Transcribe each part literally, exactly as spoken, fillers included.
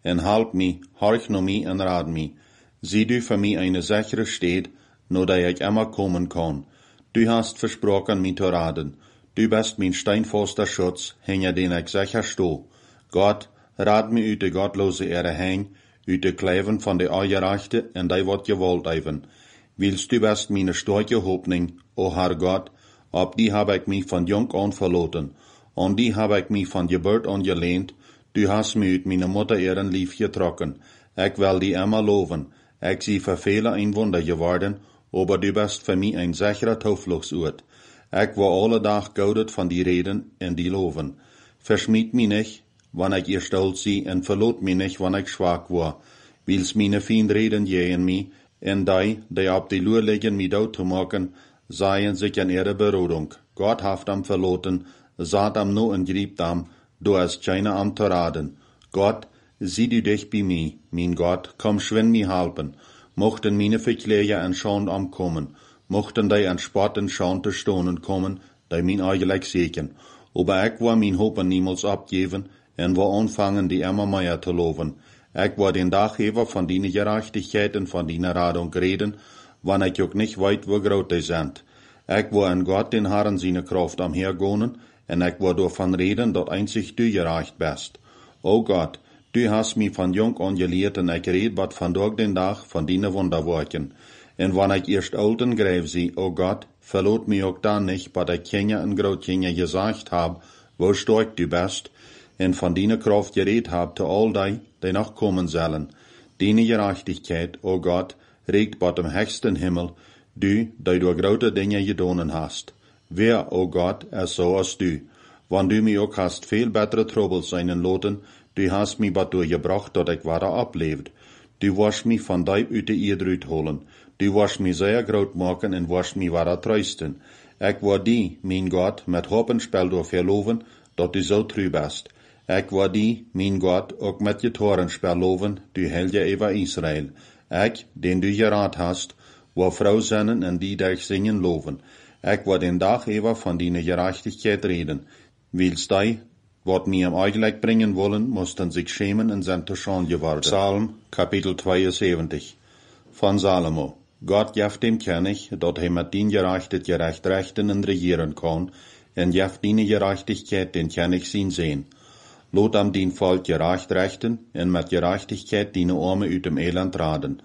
en halp mi, horch no mi en raad mi. Zie du für mi eine sichere Stadt, no da ich immer kommen kann. Du hast versprochen, mi zu raden. Du bist mein steinfester Schutz, hinter den ich sicher sto. Gott, raad mi uit de gottlose Erde heen, uit de Kleven van de Ongerechte en die wat gewollt even. Willst du bist meine starke Hoffnung, o Herr Gott, op die hab ich mich von jung an verloten, und die hab ich mich von Geburt an gelehnt, du hast mich uit meine Mutter ihren Lief getrokken. Ich will die immer loven, ich sie für viele ein Wunder geworden, aber du bist für mich ein sicherer Zufluchtsort. Ich war alle Tag gaudet von die Reden en die Loven. Verschmied mich nicht, wann ich ihr stolz sie, en verlot mich nicht, wann ich schwach war. Wils meine Feind reden jehen mich, en die, die op die Lur liggen, mich dood zu machen, seien sich an ihre Berodung. Gott haft am verloten, saat am no en griebt am, du hast keine am zu raden. Gott, sieh du dich bei mir, mein Gott, komm schwind mi halpen. Mochten meine Verkläger an Schand amkommen, mochten die an Spott en Schand zu stonen kommen, die mein eigentlich segen. Aber ich war mein Hoppen niemals abgeben, en war anfangen, die immer mehr zu loven. Ich war den Dachgeber von deine Gerechtigkeit und von deiner Radung reden, wann ich auch nicht weit, wo groß die sind. Ich war an Gott den Herrn seine Kraft am hergonen, en ich war davon reden, dat einzig du gerecht bist. O Gott, du hast mich von jung an gelehrt, en ich red wat von Tag den Tag von deine Wunderworken. En wann ich erst alten greif sie, o Gott, verlot mich auch dann nicht, wat ich Kinder en Großkinder gesagt hab, wo stark du bist, en von deiner Kraft geredet hab zu all die, die noch kommen sollen. Deine Gerechtigkeit, o Gott, regt bei dem höchsten Himmel, du, die du große Dinge gedonen hast. Wer, o Gott, ist so als du? Wann du mir auch hast viel bessere Trouble seinen loten, du hast mich bat durchgebracht, dat ich wieder ablebt. Du wirst mich von deib uit de Erdrüt holen. Du wirst mich sehr groß machen en wirst mich wieder trösten. Ich war die, mein Gott, mit Hoppenspiel durch verloven, dat du so treu bist. Ich war die, mein Gott, auch mit Gitarrenspiel loven, du Helge über Israel. Ich, den du gerat hast, war Frau sennen en die dich singen loven. Ich war den Tag über von deiner Gerechtigkeit reden. Willst die, wat mir am Eigeleit bringen wollen, mussten sich schämen en sind zu Schande geworden. Psalm, Kapitel zweiundsiebzig. Von Salomo. Gott jaft dem König, dat hij mit den Gerechtet gerecht rechten en regieren kann, en jaft deine Gerechtigkeit den König sin sehen. Lot am den Volk gerecht rechten, en mit Gerechtigkeit deine Arme uit dem Elend raden.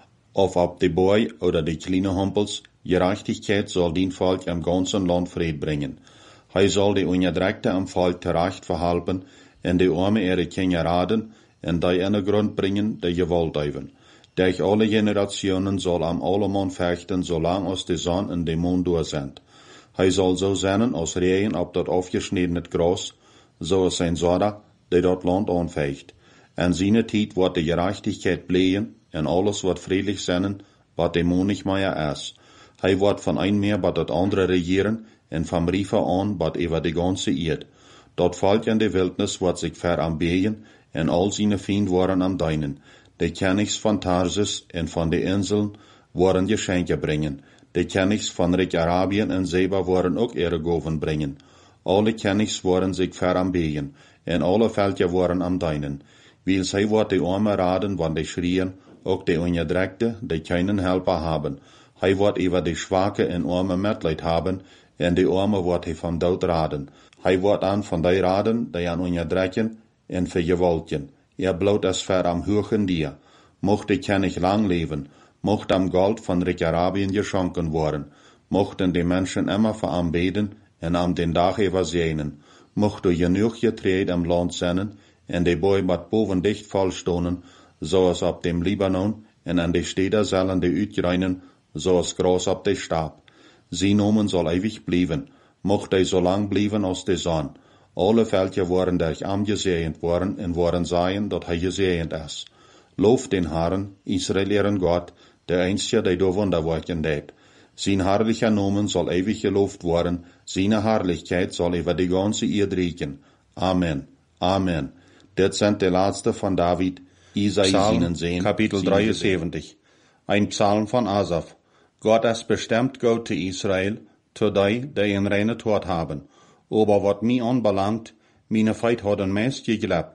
Of ob die Boy oder die kleine Humpels, Gerechtigkeit soll den Volk am ganzen Land Fried bringen. Hij soll die Unterdrückte am Volk terecht verhalten, en die Arme ihre Kinder raden, en die in den Grund bringen, die Gewalt even. Durch alle Generationen soll am allemann fechten, solang als die Sonne und die Mond durch sind. Hij soll so sein, als Regen auf dat aufgeschnittene Gras, so als sein Soda, die dat Land anfecht. En seine Tijd wird die Gerechtigkeit bleiben, en alles wird friedlich sein, wat die Mond nicht mehr ist. Hij wird von ein mehr bat dat andere regieren, en vom Riefer an bat über die ganze Erd. Dort Volk in die Wildnis wird sich veranbehen, en all seine Fiend waren am Deinen. Die Königs von Tarsis en von den Inseln worden Geschenke bringen. Die Königs von Reich Arabien en Seba worden auch ihre Goven bringen. Alle Königs worden sich veranbehen, en alle Völker waren am Deinen. Weil sie wird die Arme raden, wann die schrien, auch die Unterdrückte, die keinen Helfer haben. Hij wird über die Schwache en Arme Mitleid haben, en die Arme wird hij vom Tod raden. Hij wird an von die raden, die an unterdrücken en vergewaltigen. Er bloot es ver am höchsten dir. Mocht die König lang leben, mocht am Gold von Reich Arabien geschenken worden, mochten die Menschen immer veranbeten en am den Tag übersehen. Mocht du genug Getreid am Land sein, en die Bäume mit boven dicht vollstonen, so als ab dem Libanon, en an die Städte sollen die uitreinen, so als Gras ab die Stab. Sie Nomen soll ewig blieben, mocht die so lang blieben als die Sonne. Alle Völker waren durch angesehend worden en waren seien, dat hij gesehend is. Loof den Herrn, Israel ihren Gott, der Einzige, der do Wunderwerken deed. Sein herrlicher Nomen soll ewig geloofd worden, seine Herrlichkeit soll über die ganze Erde reichen. Amen. Amen. Dit sind die letzte von David, Psalm, Kapitel dreiundsiebzig. Ein Psalm von Asaf. Gott ist bestimmt Gott zu Israel, zu die, die ein reine Tod haben. Aber wat mich anbelangt, meine Feit hat ein meist geglebt,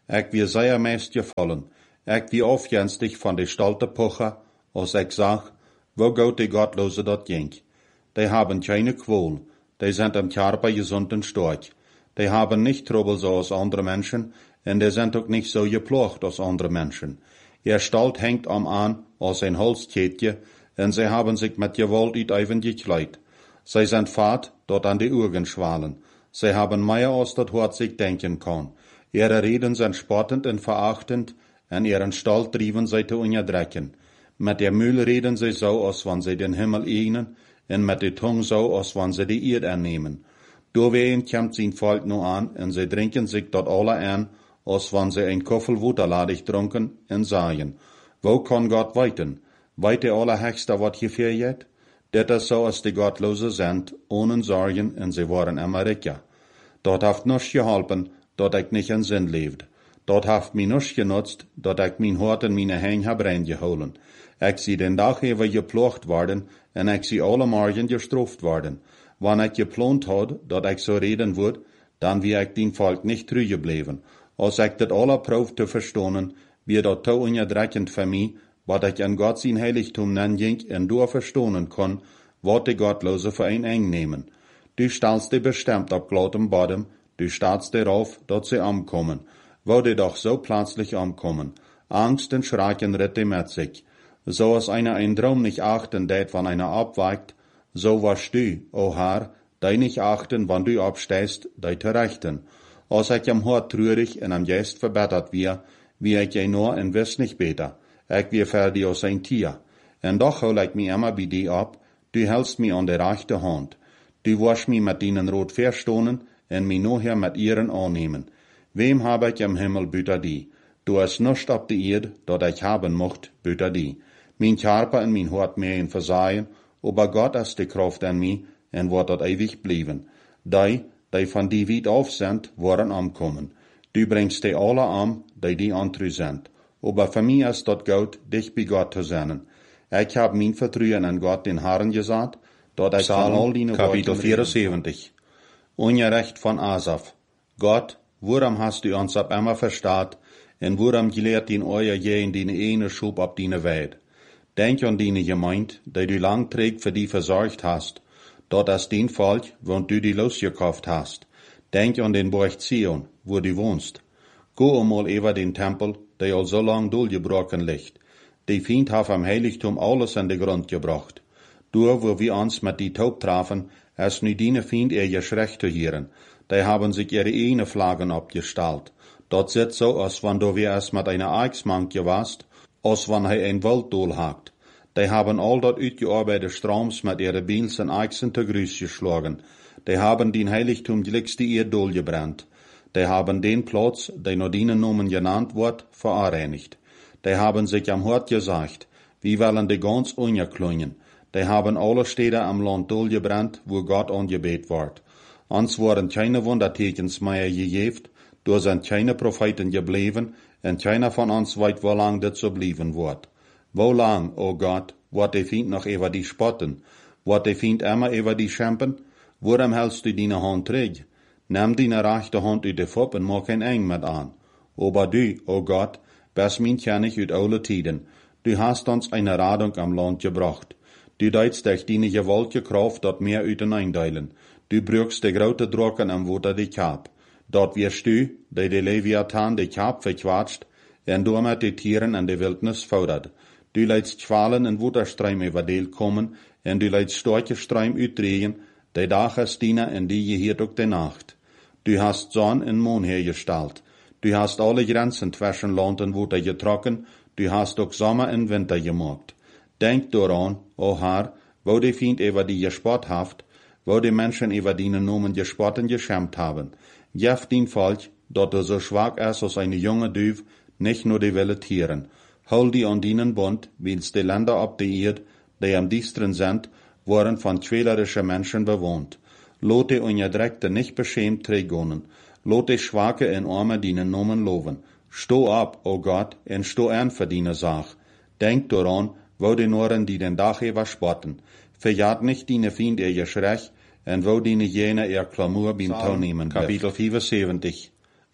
Ik wie sehr meest gefallen. Ik wie aufjenstig van de stolte Pucher, als ik zag, wo gut die Gottlose dort ging. Die haben keine Qual, die sind am Körper gesund und stark. Die haben nicht Trouble so als andere Menschen, und die sind auch nicht so geplocht als andere Menschen. Ihr Stalt hängt am an als ein Holzkette, und sie haben sich mit Gewalt üteven gekleid. Sie sind fad, dort an die Augen schwalen. Sie haben mehr als das Hort sich denken kann. Ihre Reden sind spottend und verachtend, und ihren Stalt trieben sie zu unterdrücken. Mit der Mühl reden sie so, als wenn sie den Himmel ehnen, und mit der Tung so, als wenn sie die Erde annehmen. Doorween kommt sein Volk nur an, und sie trinken sich dort alle an, als wenn sie ein Koffel Wuterladig trunken, und sagen, wo kann Gott weiten? Weit der Allerhöchste wat gefeiert? Det ist so, als die Gottlose sind, ohne Sorgen, und sie waren Amerika. Dort haft nichts geholfen, dort ich nicht in Sinn lebt. Dort haft mi nichts genutzt, dort ich mein Hort in meine Hänge hab reingeholen. Ich sie den Tag über geplocht worden, und ich sie alle Morgen gestraft worden. Wann ich geplant had, dat ich so reden würd, dann wie ich den Volk nicht treu geblieben. Als ich dat alle proef te verstonen, wie dat to unterdrückend für mich, wat ich an Gott sein Heiligtum nenn und du verstonen kann, wat die Gottlose für ein eng nehmen. Du stellst die bestimmt auf glattem Boden, du stellst darauf, dat sie ankommen. Wo die doch so plötzlich ankommen. Angst und Schrecken ritt die mit sich. So als einer ein Traum nicht achten tät, wann einer abweicht, so warst du, o Herr, die nicht achten, wann du abstehst, die zu rechten. Als ich am Hort trürig und am Geist verbettert wir, wie ich je nur und wiss nicht beter. Ich wie fertig aus ein Tier. Und doch hol ich mich immer bei dir ab, du hältst mich an der rechten Hand. Du wirst mich mit ihnen rot verstonen und mich nachher mit ihren annehmen. Wem habe ich im Himmel büter die? Du hast nichts ab die Erde, dat ich haben mocht, büter die. Mein Körper und mein Hort mehr versehen, aber Gott ist die Kraft an mich und wird dort ewig bleiben. Die, die von die weit auf sind, werden ankommen. Du bringst die alle an, die die andere sind. Aber für mich ist dort gut, dich bei Gott zu sein. Ich hab mein Vertrauen an Gott den Herrn gesagt, dort ich von all deine Kapitel vierundsiebzig. Ungerecht von Asaf. Gott, worum hast du uns ab immer verstaat, und worum gelehrt in euer je in deine eine Schub ab deine Welt? Denk an deine Gemeinde, die du lang trägt für die versorgt hast. Dort ist dein Volk, wo du die losgekauft hast. Denk an den Burg Zion, wo du wohnst. Go einmal über den Tempel, der all so lang durchgebrochen liegt. Die Feind hat am Heiligtum alles in den Grund gebracht. Du, wo wir uns mit die Taub trafen, ist nu deine Feind ihr Geschrecht zu hören. Die haben sich ihre eigene Flaggen abgestellt. Dort sitzt so, als wenn du wie es mit einer Eichsmanke warst, als wenn er ein Walddol hakt. Die haben all dort uitgearbeitete Stroms mit ihre Biels und Eichsen zu Grüß geschlagen. Die haben den Heiligtum glicks die Erdol gebrannt. Die haben den Platz, der nur deinen Namen genannt wird, verreinigt. Die haben sich am Hort gesagt, wir wollen die ganz ungeklungen. Die haben alle Städte am Land durchgebrannt, wo Gott angebet wird. Uns wurden keine Wundertekens mehr gegeben, da sind keine Propheten geblieben, und keiner von uns weiß, wo lang das so bleiben wird. Wo lang, o oh Gott, wird der Feind noch über die spotten? Wird der Feind immer über die schämpen? Worum hältst du deine Hand träg? Nimm deine rechte Hand uit de Fop und mach ein Eng mit an. Aber du, o oh Gott, bist mein König uit alle Tiden. Du hast uns eine Radung am Land gebracht. Du deitst dich deine gewaltige Kraft dort mehr uit eindeilen. Du brückst die grote Drocken am Wutter die Kap. Dort wirst du, die die Leviathan die Kap verquatscht, und du mit die Tieren in die Wildnis fordert. Du leidst Qualen in Wutterstreim über Deel kommen, und du leidst starke Streim uitdrehen, die Tag ist deiner, und die gehiert auch die Nacht. Du hast Sonn und Mond hergestellt. Du hast alle Grenzen zwischen Land und Wutter getrocken, du hast auch Sommer und Winter gemacht. Denk daran, o Herr, wo die Feind über die gespott haft, wo die Menschen über deinen Namen gespott und geschämt haben. Gef dein Volk, dort er so schwach ist als eine junge Düv, nicht nur die Wille Tieren. Hol die an deinen Bund, wils die Länder ab der Erde, die am diestren sind, waren von quälerischen Menschen bewohnt. Lot die Unterdrückte nicht beschämt trägonen. Lot die Schwache in Arme deinen Namen loben. Sto ab, o Gott, und sto an für deine Sach. Denk daran, wo die Noren, die den Dach über spotten. Verjagt nicht deine Feind ihr Geschrech, und wo deine jene ihr Klamur beim Tau nehmen. Kapitel vierundsiebzig.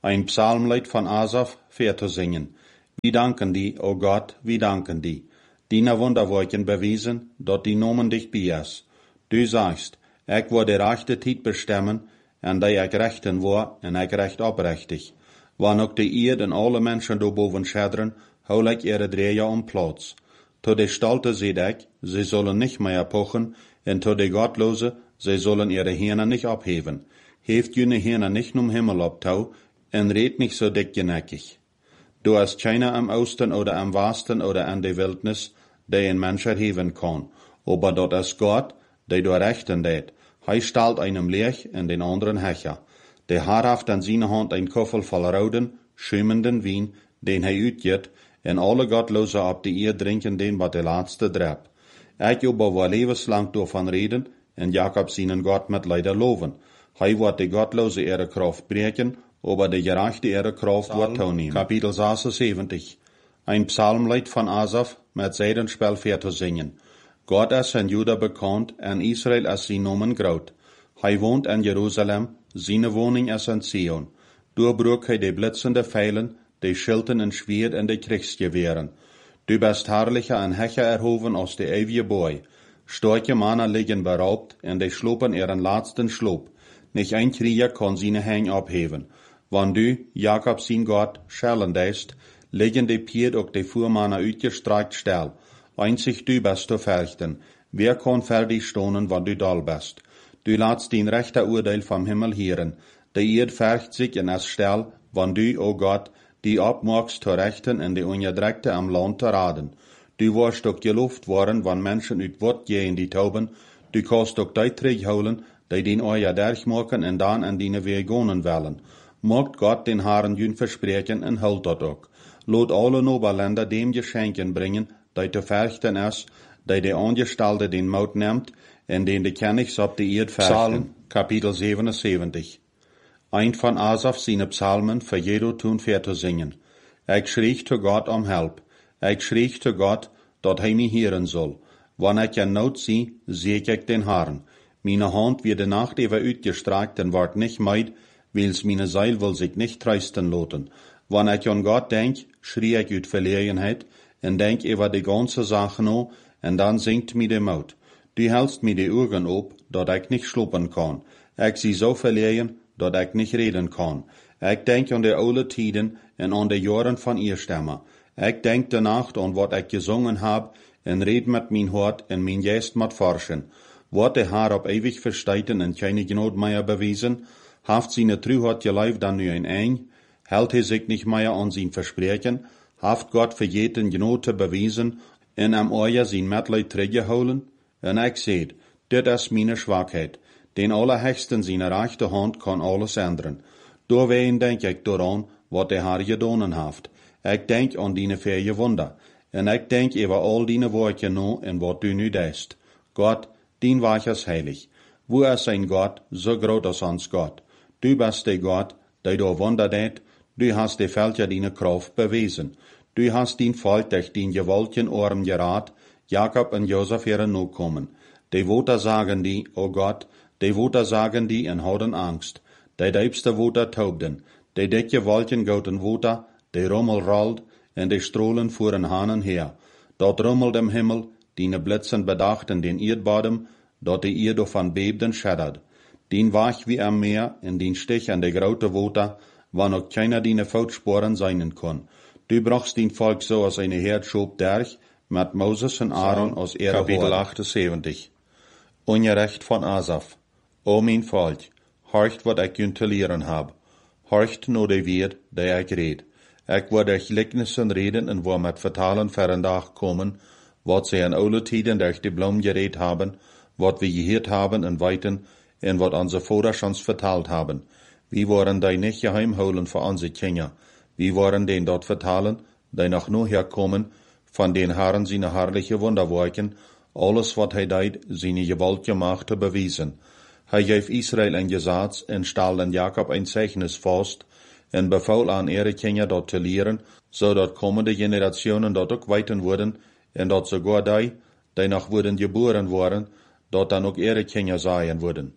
Ein Psalmlied von Asaf, für zu singen. Wir danken die, o Gott, wir danken die. Dine Wunderwerken bewiesen, dort die Nomen dich bias. Du sagst, ich will die rechte Zeit bestimmen, en die ich rechten war, en ich recht oprechtig. Wann ook die Erde en alle Menschen do boven schädren, hol ich ihre Dreher um Platz. To de Stolte seht ich, sie sollen nicht mehr pochen, en to de Gottlose, sie sollen ihre Hirne nicht abheben. Heeft jene Hirne nicht num Himmel abtau, en red nicht so dickgeneckig. Du hast keiner am Osten oder am Westen oder an der Wildnis, der ein Mensch erheben kann. Aber dort ist Gott, der du rechten det. Hij stalt einem Lech en den anderen Hecher. Der Herr haft an seine Hand ein Koffel voll roden, schäumenden Wein, den hij uitgiet, en alle Gottlose ab die Eer drinken den wat de laatste drep. Ik aber war levenslang davon reden, en Jakob seinen Gott mit leider loven. Hij wird de Gottlose ihre Kraft breken, aber de gerechte ihre Kraft wird toenemen. Kapitel zesenzeventig. Ein Psalmlied von Asaf mit Seidenspel für zu singen. Gott ist in Juda bekannt, en Israel ist sein Nomen groot. Hij wohnt in Jerusalem, seine Wohnung ist in Zion. Durchbrug hij de blitzende Pfeilen, de Schilden en Schwert en de Kriegsgewehren. Du bist herrlicher en Hecher erhoven aus de ewige Boy. Starke Männer liegen beraubt, en de slopen ihren letzten Sloop. Nicht ein Krieger kann seine Hänge abheben. Wann du, Jakob sein Gott, schellen deist, liegen de Pied ook de Fuhrmänner uitgestreckt still. Einzig du bist zu fürchten. Wer kann fertig stonen, wann du doll bist? Du lässt den rechter Urteil vom Himmel hören. Der Erd fürcht sich in es still, wann du, o Gott, die abmachst zu rechten en die Unterdrückte am Land zu raden. Du warst ook geloofd worden, wann Menschen uit Wort gehen die Tauben. Du kannst ook die terugholen, die den euer durchmachen en dan an die Weg gehen wollen. Mogt Gott den Herren jün versprechen en hult dat ook. Lot alle Nobelländer dem Geschenken bringen, die zu fürchten ist, die de Angestalte den Maut nimmt, en den de Kennigs op de Erd fürchten. Psalm, Kapitel zevenenzeventig. Ein von Asaf seine Psalmen für jedo tun für zu singen. Ich schrie zu Gott um Help. Ich schrie zu Gott, dat hij mich hören soll. Wann ich in Not zie, seh ich den Herrn. Meine Hand wird de Nacht über uitgestreckt en wordt nicht meid, wils meine Seil will sich nicht trösten loten. Wann ich an Gott denk, schrie ich uit Verlegenheit, en denk über die ganze Sache no, en dann sinkt mir de Maut. Du hältst mir die Augen op, dat ich nicht schlupen kann. Ich sie so verlegen, dat ich nicht reden kann. Ich denk an die oude Tiden en an die Jahren von ihr Stimme. Ich denk de Nacht an wat ich gesungen hab, en red mit mein Hort en mein Geist mit forschen. Wat de Herr op ewig versteiten en keine Gnade mehr bewiesen, haft seine Trüheit geleif dann nu ein Eng, hält er sich nicht mehr an sein Versprechen, haft Gott für jeden Gnade bewiesen, en am euer sein Mitleid teruggeholen, en ich seht, dit is meine Schwachheit. Den Allerhöchsten seine rechte Hand kann alles ändern. Doorwegen denk ich daran, wat der Herr gedonen haft. Ich denk an deine vier Wunder. En ich denk über all deine Worte no en wat du nu deist. Gott, dien Werk is heilig. Wo is ein Gott, so groot als ons Gott. Du bist der Gott, der du Wunder deed. Du hast de Völker deine Kraft bewiesen. Du hast den Volk durch den gewaltigen Arm gerat, Jakob und Josef ihren no kommen. Die Woter sagen die, o Gott, die Woter sagen die en houden Angst. Die diepste Woter taubden. Die dicke Wolken goten Woter, die Rummel rollt, en die Strohlen fuhren hanen her. Dort rummelt im Himmel, die Blitzen bedachten den Erdbodem, dort die Erde van bebden scheddert. Den wach wie am Meer, in den Stich an de grote Woter, wann ook keiner die Voetsporen seinen kann. Du brachst den Volk so als eine Herdschob derch, mit Moses und Aaron aus ihrer Kapitel achtundzeventig. Ungerecht von Asaf. O mein Volk, horcht wat ich jün te leren hab. Horcht no de Wert, der ich red. Ich word durch Licknissen reden en wo mit vertalen verrendag kommen, wat sie in oude Tiden durch die Blom geredet haben, wat wir gehört haben en weiten, en wat unsere Vater schon vertalt haben. Wie waren die nicht geheimholen für unsere Kinder? Wie waren den dort vertalen, die noch nur herkommen, von den Herren seine herrliche Wunderwerken, alles wat hij deed, seine gewaltige Macht te bewiesen. Hij gaf Israel ein Gesetz en stal den Jakob ein Zeichnis fast, en befahl an ihre Kinder dort zu lehren, so dat kommende Generationen dort ook weiten worden, en dat sogar die, die noch wurden geboren worden, dort dann ook ihre Kinder sein würden.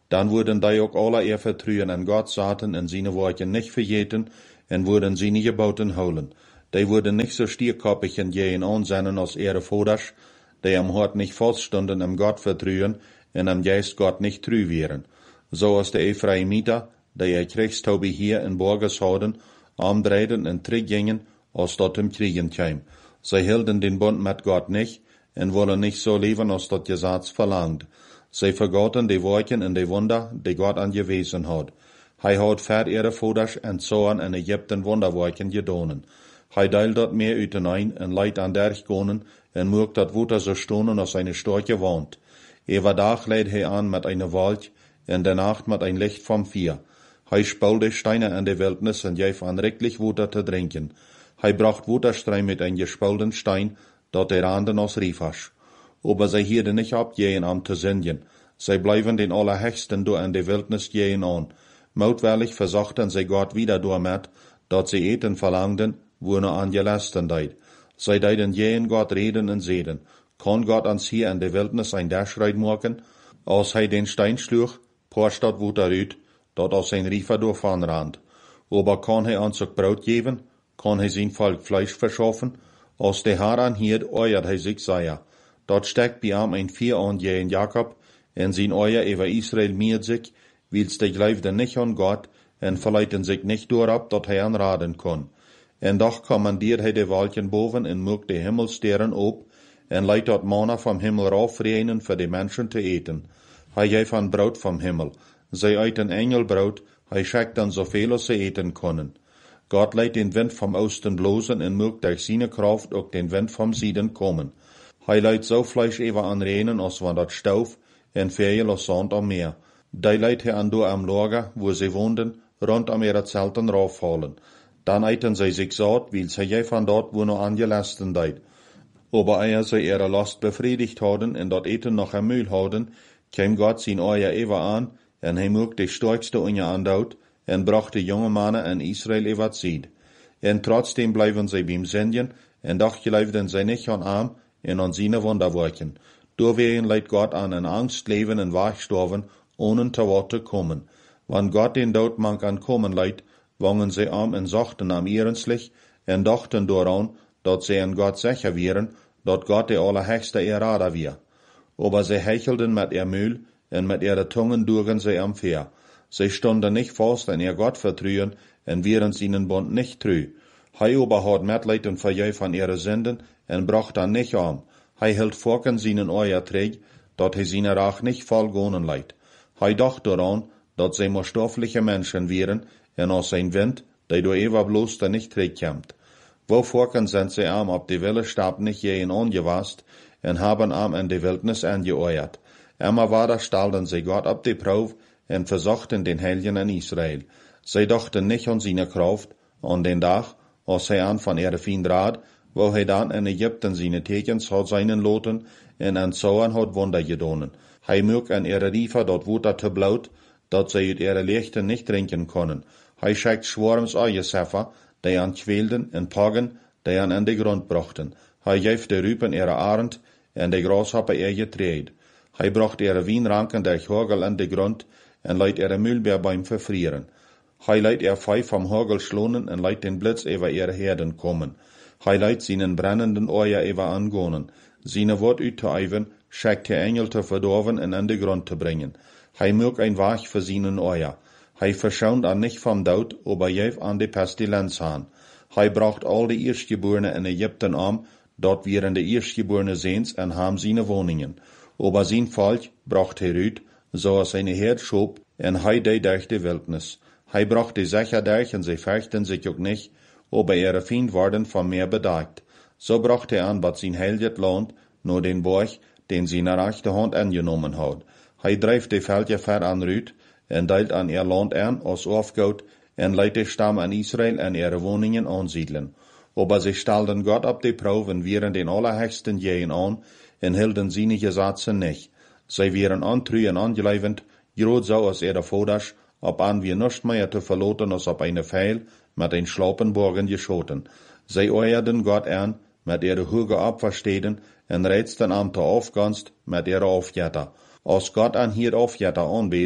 dann würden die auch alle ihr Vertrauen an Gott zaten en seine Worte nicht vergeten en würden sie nicht geboten holen. Die würden nicht so stierkoppig en jehen ansennen als ihre Voders, die am Hort nicht feststunden am Gott vertrauen en am Geist Gott nicht treu wären. So als die Ephraimiter, die ihr Kriegstobi hier in Borges hadden, amdreiden en teruggingen, als dort im Kriegen käm. Sie hielden den Bund mit Gott nicht en wollen nicht so leben, als das Gesetz verlangt. Sie vergoten die Worten und die Wunder, die Gott angewiesen hat. Hij hat ver ihre Voders en Zoan in Ägypten Wunderwerken gedonen. Hij deilt dat meer uitenein en leidt aan derg gonen en moekt dat Wuter so stonen als eine starke Wand. Overdag leidt hij aan met eine Wolk en de Nacht met ein Licht vom Vier. Hij spaulte Steine in de Wildnis en geef aan riklich Wuter te drinken. Hij bracht Wuterstrein mit ein gespaulten Stein, dat er randen als Riefasch. Aber sie hielden nicht ab, gehen am zu singen. Sie bleiben den Allerhechsten durch in de Wildnis gehen an. Mutwillig versuchten sie Gott wieder damit, dat sie eten verlangten, wo nur an gelasten deid. Sie deiden gehen Gott reden und sehen. Kann Gott ans hier in de Wildnis ein Derschreit machen? Als hij den Stein schlug, porscht dat Wuter uit, dat aus sein Riefer durchfahren rand. Aber kann hij ans ook Brot geben? Kann hij zijn Volk Fleisch verschaffen? Als de Haar anhielt, euert hij sich Seier. Dort steckt bei ihm ein vier an jähen Jakob, en sein Euer über Israel miert sich, wils de gleifden nicht an Gott, en verleiten sich nicht durab, dat hij anraden kon. En doch kommandiert hij de Wolken boven en moekt de Himmelsterren op, en leidt dat Manna vom Himmel raufreinen für de Menschen te eten. Hij geeft an Brot vom Himmel. Zij eten Engelbrot, hij schickt dan zoveel als ze eten können. Gott leidt den Wind vom Osten blosen en moekt durch seine Kraft ook den Wind vom Süden kommen. Hij leidt so Fleisch even an Renen, als van dat Stauf, en veel als Sand am Meer. Die leidt hij an door am Lager, wo sie woonden, rund am ihre Zelten raufhalen. Dann eten sie sich satt, weil sie je van dort, wo noch angelasten deid. Aber eer sie ihre Last befriedigt hadden en dat eten noch am Mühl hadden, käm Gott sein Euer even an, en hij moekt de stärkste unje andaut, en bracht de jonge Mannen in Israel even zied. En trotzdem blijven sie beim Singen, en doch geloofden sie nicht an arm, en an seine Wunderwerken. Doorwegen leidt Gott an in Angst leven en wegsterven, ohne te Wort te kommen. Wann Gott den Doodmank an kommen leidt, wangen sie arm en zochten am Ehrenslich, en dachten dooraan, dat sie an Gott sicher wären, dat Gott der Allerhechste ihr Rader wär. Aber sie hechelden mit ihr Mühl, en mit ihre Tungen dugen sie am Fehr. Sie stunden nicht fast an ihr Gott vertrühen, en wären seinen Bund nicht trü. Hij aber hat Mitleid und Verjäuf an ihre Sünden, en bracht an nicht arm. Hij hielt vorken seinen Euer träg, dat hij seine Rach nicht voll gonen leidt. Hij dacht daran, dat sie maar stoffliche Menschen wären, en als sein Wind, der do ewa bloß da nicht trägkämmt. Wo vorken sind sie arm ab die Wille stab nicht jehen angewast, en haben arm in die Wildnis angeeuert. Immer weiter stalden sie Gott ab die Prof, en versuchten den Helgen in Israel. Sie dachten nicht an seine Kraft, an den Tag, als hij an van ihre Feind raad, wo hij dan in Ägypten seine Tekens hat seinen loten, en an Zoan hat Wunder gedonen. Hij mög an ihre Riefer dort Wuter te blaut, dat sie uit ihre Lichten nicht trinken können. Hij schickt Schwarms Eiersäffer, die an quälden en Pagen, die an in de Grund brachten. Hij geeft de Rüpen ihre Arend, en de Grashoppe ihr Getreid. Hij bracht ihre Wienranken durch Hagel in de Grund, en leidt ihre Mühlbeer beim Verfrieren. Hij leidt ihr Fei vom Hagel schlonen, en leidt den Blitz über ihre Herden kommen. Hij leidt seinen brennenden Euer über angonen. Seine Wort uitzueiven, schickt der Engel te verdorven en in de Grund te bringen. Hij mög ein Wach für seinen Euer. Hij verschaunt an nicht vom Dood, aber jeef an de Pestilenz han. Hij bracht all die Erstgeborene in Ägypten am, dort wären de Erstgeborene Seens en ham seine Wohnungen. Aber sein Volk bracht hij uit, so als seine Herd schob, en hij deed durch de Wildnis. Hij bracht die sicher durch, en sie fürchten sich auch nicht, aber ihre Feind worden von mehr bedagt. So bracht er an, wat sein helget Land, nur den Borg, den seine rechte Hand angenommen hat. Hij dreift die Völker ver an Rüt, en deilt an ihr Land an, als Aufgaut, en leidt de Stamm an Israel en ihre Wohnungen ansiedeln. Aber sie stellten Gott ab die Probe en wären den Allerhechsten jehen an, en hielden seine Gesetze nicht. Sie wären antrü en angelevend, groot so als ihre Voders, ob an wir nicht mehr zu verloten als ob eine Pfeil mit den Schlappenborgen geschoten. Sie euerden Gott an, mit ihre hoge Abverstehen, en reizten an der Aufganst mit ihre Aufjetter. Als Gott an hier Aufjetter anbeten,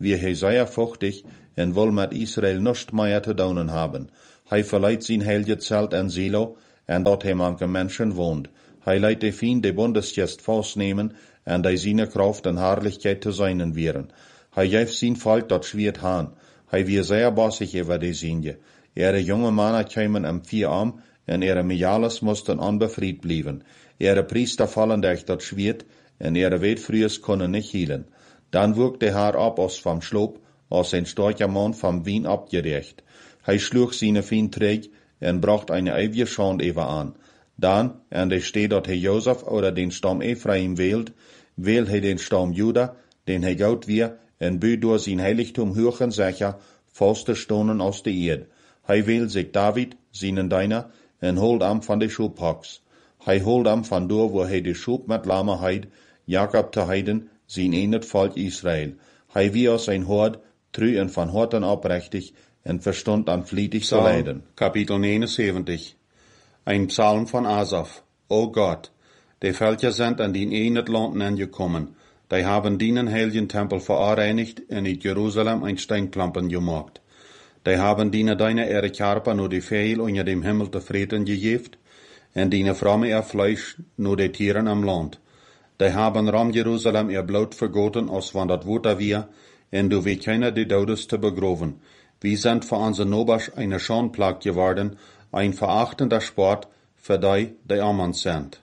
wie hij sehr fuchtig en wil met Israël nichts meer te doen haben. Hij verleiht zijn heilige Zelt en Silo, en dort hij manche Menschen wohnt. Hij leidt de Fien de Bundesgest vastnemen, en die seine Kraft en Herrlichkeit te seinen wären. Hij geeft zijn volk dat schwert haan. Hij wie sehr bossig over de Sinje. Ihre junge Männer kämen am vier Arm, en ihre Mijales mussten unbefried blijven. Ihre Priester fallen durch dat Schwert, en ihre Weitfrühes können nicht hielen. Dann wog de Herr ab aus vom Schloop, aus sein starker Mann vom Wien abgerecht. Hij schlug seine Fien träg, en bracht eine ewige Schande über an. Dann, en de steht dat hij Josef oder den Stamm Ephraim wählt, wählt hij den Stamm Juda, den hij goud wir, en büht durch sein Heiligtum hören sicher, faste Stonen aus der Erde. Hij wählt sich David, seinen Deiner, en holt am van de Schubhacks. Hij holt am van door wo hij de Schub met Lammerheid, Jakob te heiden, zijn enet Volk Israel. Hij wie aus sein Hort, trü en van Horten oprechtig, en verstund an flietig zu leiden. Kapitel neunundzeventig. Ein Psalm von Asaf. O Gott, die Völker sind an den enet Land angekommen. Die haben dienen heiligen Tempel verreinigt en in Jerusalem ein Steinklampen gemacht. Die haben dienen deine ihre Körper nur die Fehl unter dem Himmel te vreten gegeft, en dienen Framme ihr Fleisch nur die Tieren am Land. Die haben ram Jerusalem ihr Blut vergoten, als van dat Wutter wir, en du wie keiner die Todes te begroven. Wir sind für unsere Nobasch eine Schandplag geworden, ein verachtender Sport für die, die armen sind.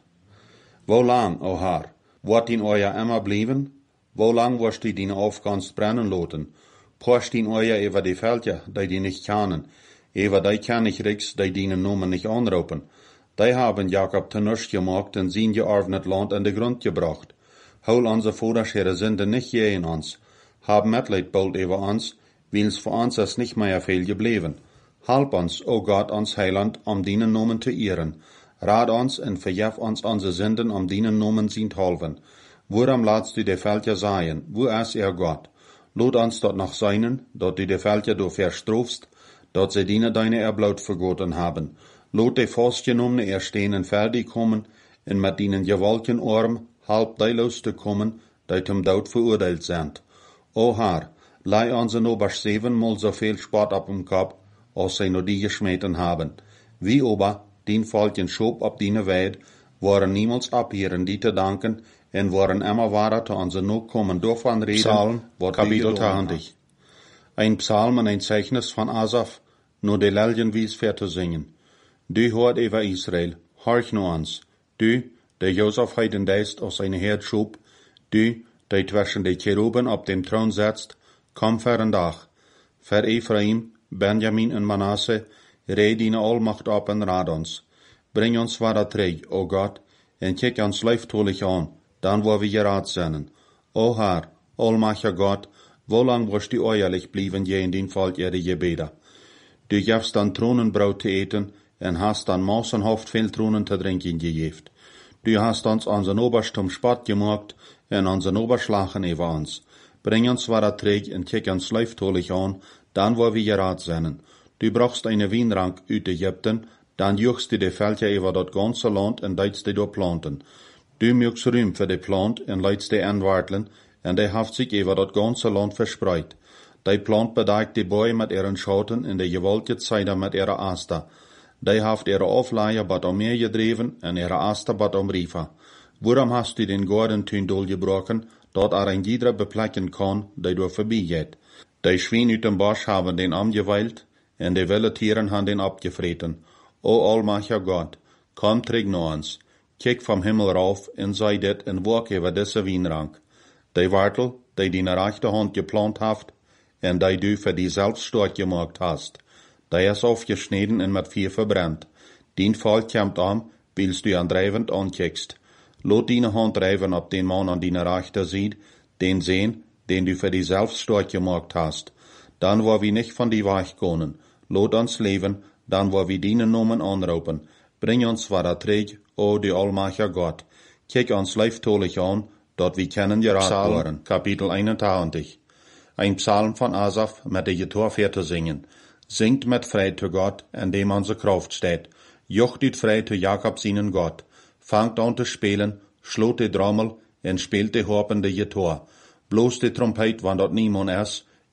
Wo lang, o Herr, wird in euer immer blieben? Wo lang wirst du deine Aufgangs brennen loten? Post in euer über die Völker, die die nicht kennen, über die Königreichs, die deinen Namen nicht anrufen. Die haben Jakob te nichts gemacht und sein geordnet Land an den Grund gebracht. Hol unsere Vaters ihre Sünde nicht je in uns. Hab Mitleid bald über uns, weil's für uns ist nicht mehr viel geblieben. Halb uns, o Gott, uns Heiland, um deinen Namen zu ehren. Rat uns und verjef uns unsere Sünden, um deinen Namen sind helfen. Worum ladst du die Völker sein? Wo ist ihr Gott? Lod uns dort noch seinen, dort du die Völker du verstrofst, dort sie dienen deine Erblaut vergoten haben. Lod die Fastgenommene erstehen und fertig kommen, und mit ihnen gewalken Arm halb deilos zu kommen, die zum Tod verurteilt sind. O Herr, leih unseren Oberst siebenmal so viel Spott ab dem Kopf, als sie nur die geschmeten haben. Wie aber, den Volken schob ab die Weid, waren niemals abhören, die te danken, en waren immer weiter zu unseren Nachkommen davon reden, Psalm, Kapitel zwanzig. Ein Psalm und ein Zeichnis von Asaf, nur die Lelien wie's für zu singen. Du hört über Israel, horch nur uns. Du, der Josef heiden deist aus seine Herd schob, du, der zwischen die Cheruben auf dem Thron setzt, komm für ein Dach. Für Ephraim, Benjamin und Manasse, red deine Allmacht ab und rat uns. Bring uns weiter träg, o Gott, en kick uns leiftolich an, dann wo wir gerat sind. O Herr, allmächtiger Gott, wo lang wirst du euerlich blieben je in den Volk ihre Gebete? Du gibst dann Thronenbrot zu eten, en hast dann mausenhaft viel Thronen zu trinken gegeben. Du hast uns unseren Oberst zum Spott gemacht, en unseren Oberschlachen über uns. Bring uns weiter träg en kick uns leiftolich an, dann wo wir gerat sind. Du brauchst eine Wienrank uit Ägypten, dann juchst du die Völker über das ganze Land en deitst die dort planten. Du mögst Rühm für die Plant en leidst die anwarteln, en die haft sich über das ganze Land verspreit. Die Plant bedeckt die Bäume mit ihren Schatten en die gewaltige Zeider mit ihrer Aster. Die haft ihre Aufleier bat am Meer gedreven en ihre Aster bat am Riefer. Warum hast du den Gordentün gebrochen, dort er ein jeder beplecken kann, die du vorbeigeht? Die Schweine uit dem Bosch haben den angeweilt, en die wilde Tieren haben den abgefreten. O allmächtiger Gott, komm träg nach uns. Kick vom Himmel rauf en sei dit en walk über diese Wienrank. Die Wartel, die deine rechte Hand geplant haft, en die du für die selbst stark gemacht hast, die ist aufgeschnitten en mit Feuer verbrennt. Den Fall kommt an, willst du andreivend ankickst. Lot deine Hand reiben ab den Mann an deiner rechten Seite, den sehen, den du für die selbst stark gemacht hast. Dann wo wir nicht von die weich können. Lot uns leben, dann wo wir deinen Namen anrufen. Bring uns weiter träg, o du allmächtiger Gott. Kick uns leiftolich an, dort wir kennen gerat waren. Kapitel einundzwanzig. Ein Psalm von Asaf mit der Gitarre für zu singen. Singt mit Freude zu Gott, an dem unsere Kraft steht. Jocht dit Freude zu Jakob seinen Gott. Fangt an zu spielen, schlot die Trommel, en spielt die Harpen die Gitarre. Bloß die Trompet, wann dort niemand ist,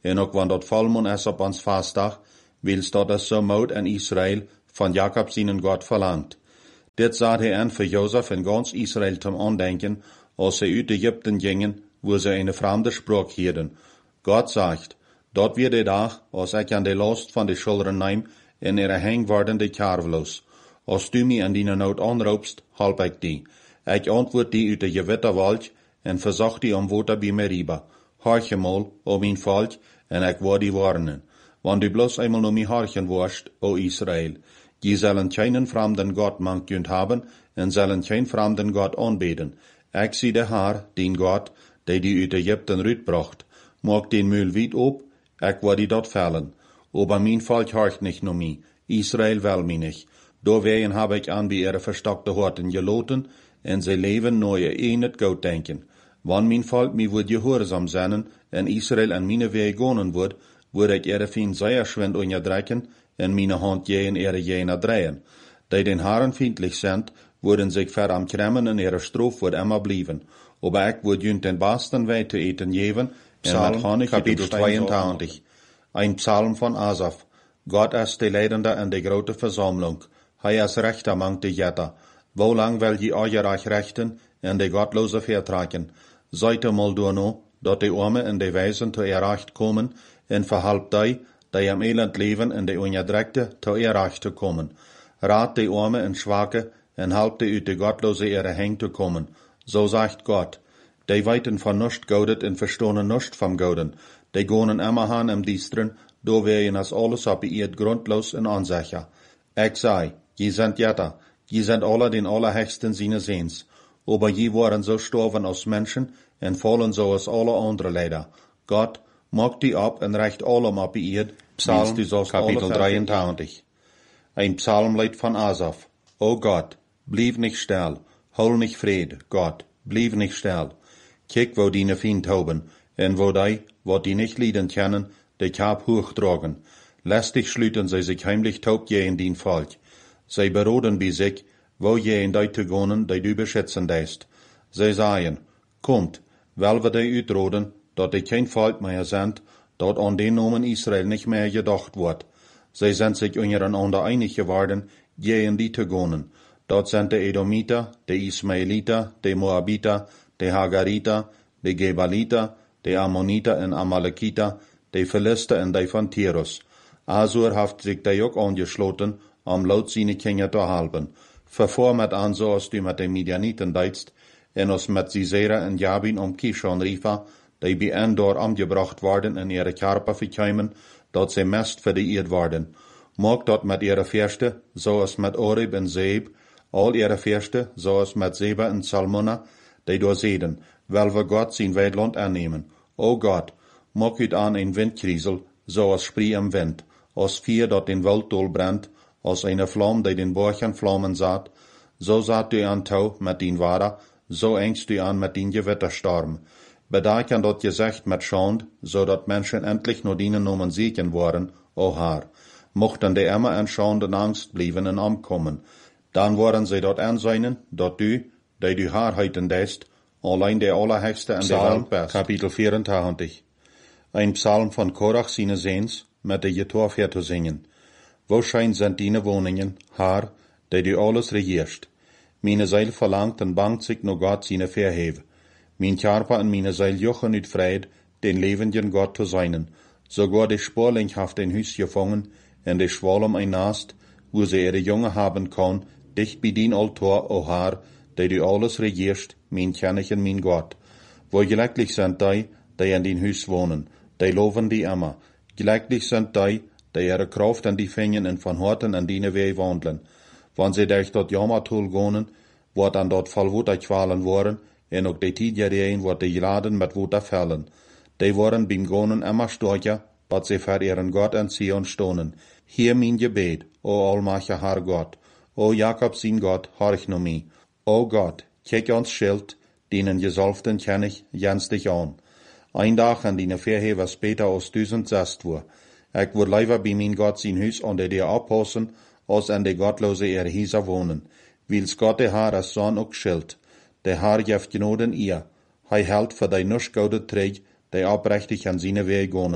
en ook wanneer dat volmond is op ons vastdag, wils dat es zo moed in Israël van Jacob zijn God verlangt. Dit zat hij aan voor Jozef en gans Israël zum aandenken, als ze uit Egypten gingen, wo ze een vreemde spraak hielden. God zegt, dat weer de dag, als ik aan de last van de schilderen neem, en er hang worden de karveloos. Als du mij aan die nood aanroepst, help ik die. Ik antwoord die uit de gewitte wald, en verzocht die om water bij Meriba. Harche mal, o mijn volk, en ik word die warnen. Want du bloos eenmaal no mij harchen worst, o Israël. Die zullen keinen vreemden God mankt hebben, en zullen geen vreemden God aanbeden. Ik zie de Haar, dien God, die die uit Egypten uitbracht. Maak den Mühl weit op, ik word die dort vellen. Aber mijn volk harcht nicht no mij. Israël wil mij nicht. Doorwegen heb ik aan bij ihre verstockte Horten geloten, en ze leven no je een het goud denken. Wann mijn volk mij wordt gehoorzaam zijn, en Israël aan mijn weg gonen wordt, word ik ihre vriend zeer schwind onderdrukken, en mijn hand je in ihre jena drehen. Die den Haaren vriendlich sind, worden zich ver am kremmen en ihre Strof wordt immer blijven. Aber ik word junt den basten wei te eten geven, Psalm, Kapitel tweeëntwintig. Ein Psalm von Asaf. Gott ist der Leidende in der grote Versammlung. Hij is rechter mangt de Jetter. Wo lang will je euch rechten en de Gottlose vertragen? Seid mal door no, dat de Arme en de Weisen te errecht komen, en verhalp die, die am Elend leven en de Onderdrukte te errecht te komen. Raad de Arme en Schwache, en help de uit de Gottlose ihre Heng te komen. So sagt Gott. Die weiten van nuscht goudet en verstonen nuscht vom Gouden. Die gonen immer han am Diestren, do werden as alles op ihr grundlos en onsicher. Ik sei, je sind jetter, je sind alle den Allerhöchsten seine Sehns. Aber je waren so storven als Menschen, en fallen so als alle andere leider. Gott, mag die ab en recht allem op ihr, Psalm, Kapitel drieëntwintig. Ein Psalmlied von Asaf. O Gott, blieb nicht still, hol nicht Fried, Gott, blieb nicht still. Kijk wo die Feind haben, en wo die, wat die nicht lieden können, de Kap hochtragen. Lästig schlüten sie sich heimlich taub je in din Volk. Sie beroden bei sich, wo je in die zu gonen, die du beschützen deist. Sie sagen, kommt, weil wir die utroden, dat die kein Volk mehr sind, dat an den Namen Israel nicht mehr gedacht wird. Sie sind sich untereinander einig geworden, je in die zu gonen. Dort sind die Edomiter, die Ismaeliter, die Moabiter, die Hagariter, die Gebaliter, die Ammoniter en Amalekiter, die Philister en die van Tirus. Asur heeft zich die ook aangesloten, om laut seine Kinder te helpen. Vervoer met aan zoals du met de Midianiten deitst, en os met Sisera en Jabin om Kishon riefa, die bij en door omgebracht worden en ihre Karper verkeimen, dat ze mest vereerd worden. Maak dat met ihre Fürste, zoals met Oreb en Zeeb, al ihre Fürste, zoals met Zeba en Salmona, die door zeden, wel we God zijn weidland aannemen. O God, maak uit aan een windkriezel, zoals sprie am Wind, als vier dat den Wald dolbrennt, als eine Vlam die den Borchen vlammen zat, so zat du aan touw met dien Wara, so engst du an met dien Gewitterstorm. Bedenken dat gezegd met Schand, zodat Menschen endlich nur dienen nomen siegen worden, o Haar. Mochten die immer in Schand en Angst blijven en omkommen, dan worden sie dort aanzijnen, dat du, die du Haar heiten deist, allein der Allerhöchste in der Welt bist. Kapitel vierentwintig. Ein Psalm von Korach seine Sehns, met de Jetorfer te zingen. Wo schein sind dine Wohnungen, Haar, die du alles regierst. Meine Seil verlangt en bangt sich no Gott seine Verheve. Mein Körper en meine Seil jochen uit Fried, den lebenden Gott zu seinen. Sogar die Sporling haft ein Hüs gefangen, en de Schwalm ein Nast, wo sie ihre Junge haben kann, dicht bei din Altar, o Haar, die du alles regierst, mein König en mein Gott. Wo glücklich sind die, die in din Hüs wohnen, die loven die immer. Glücklich sind die, die ihre Kraft an die Fingen en van Horten an dine Weh wandeln. Wann sie durch dort Jammertul gonen, wordt dan dort voll Wutter qualen worden, en ook de tijdjarijen wordt die geladen met Wutter fallen. Die worden beim Gonen immer stärker, dat sie für ihren Gott an Zion stonen. Hier mein Gebet, o allmächtiger Herr Gott, o Jakob sein Gott, horch no mi. O Gott, kijk ons Schild, denen Gesalften kenn ich, jens dich an. Ein Tag an dine Verhever später aus duizend zest woer. Ik would liever bij mijn Gott zijn huis onder die oppassen, als an de Gottlose ihre Hieser wohnen. Wils Gott de Haar als Sohn ook schild. De Haar jeft genoden ihr. Hij held voor die nusch goude träg, die oprechtig an seine Wege gonen.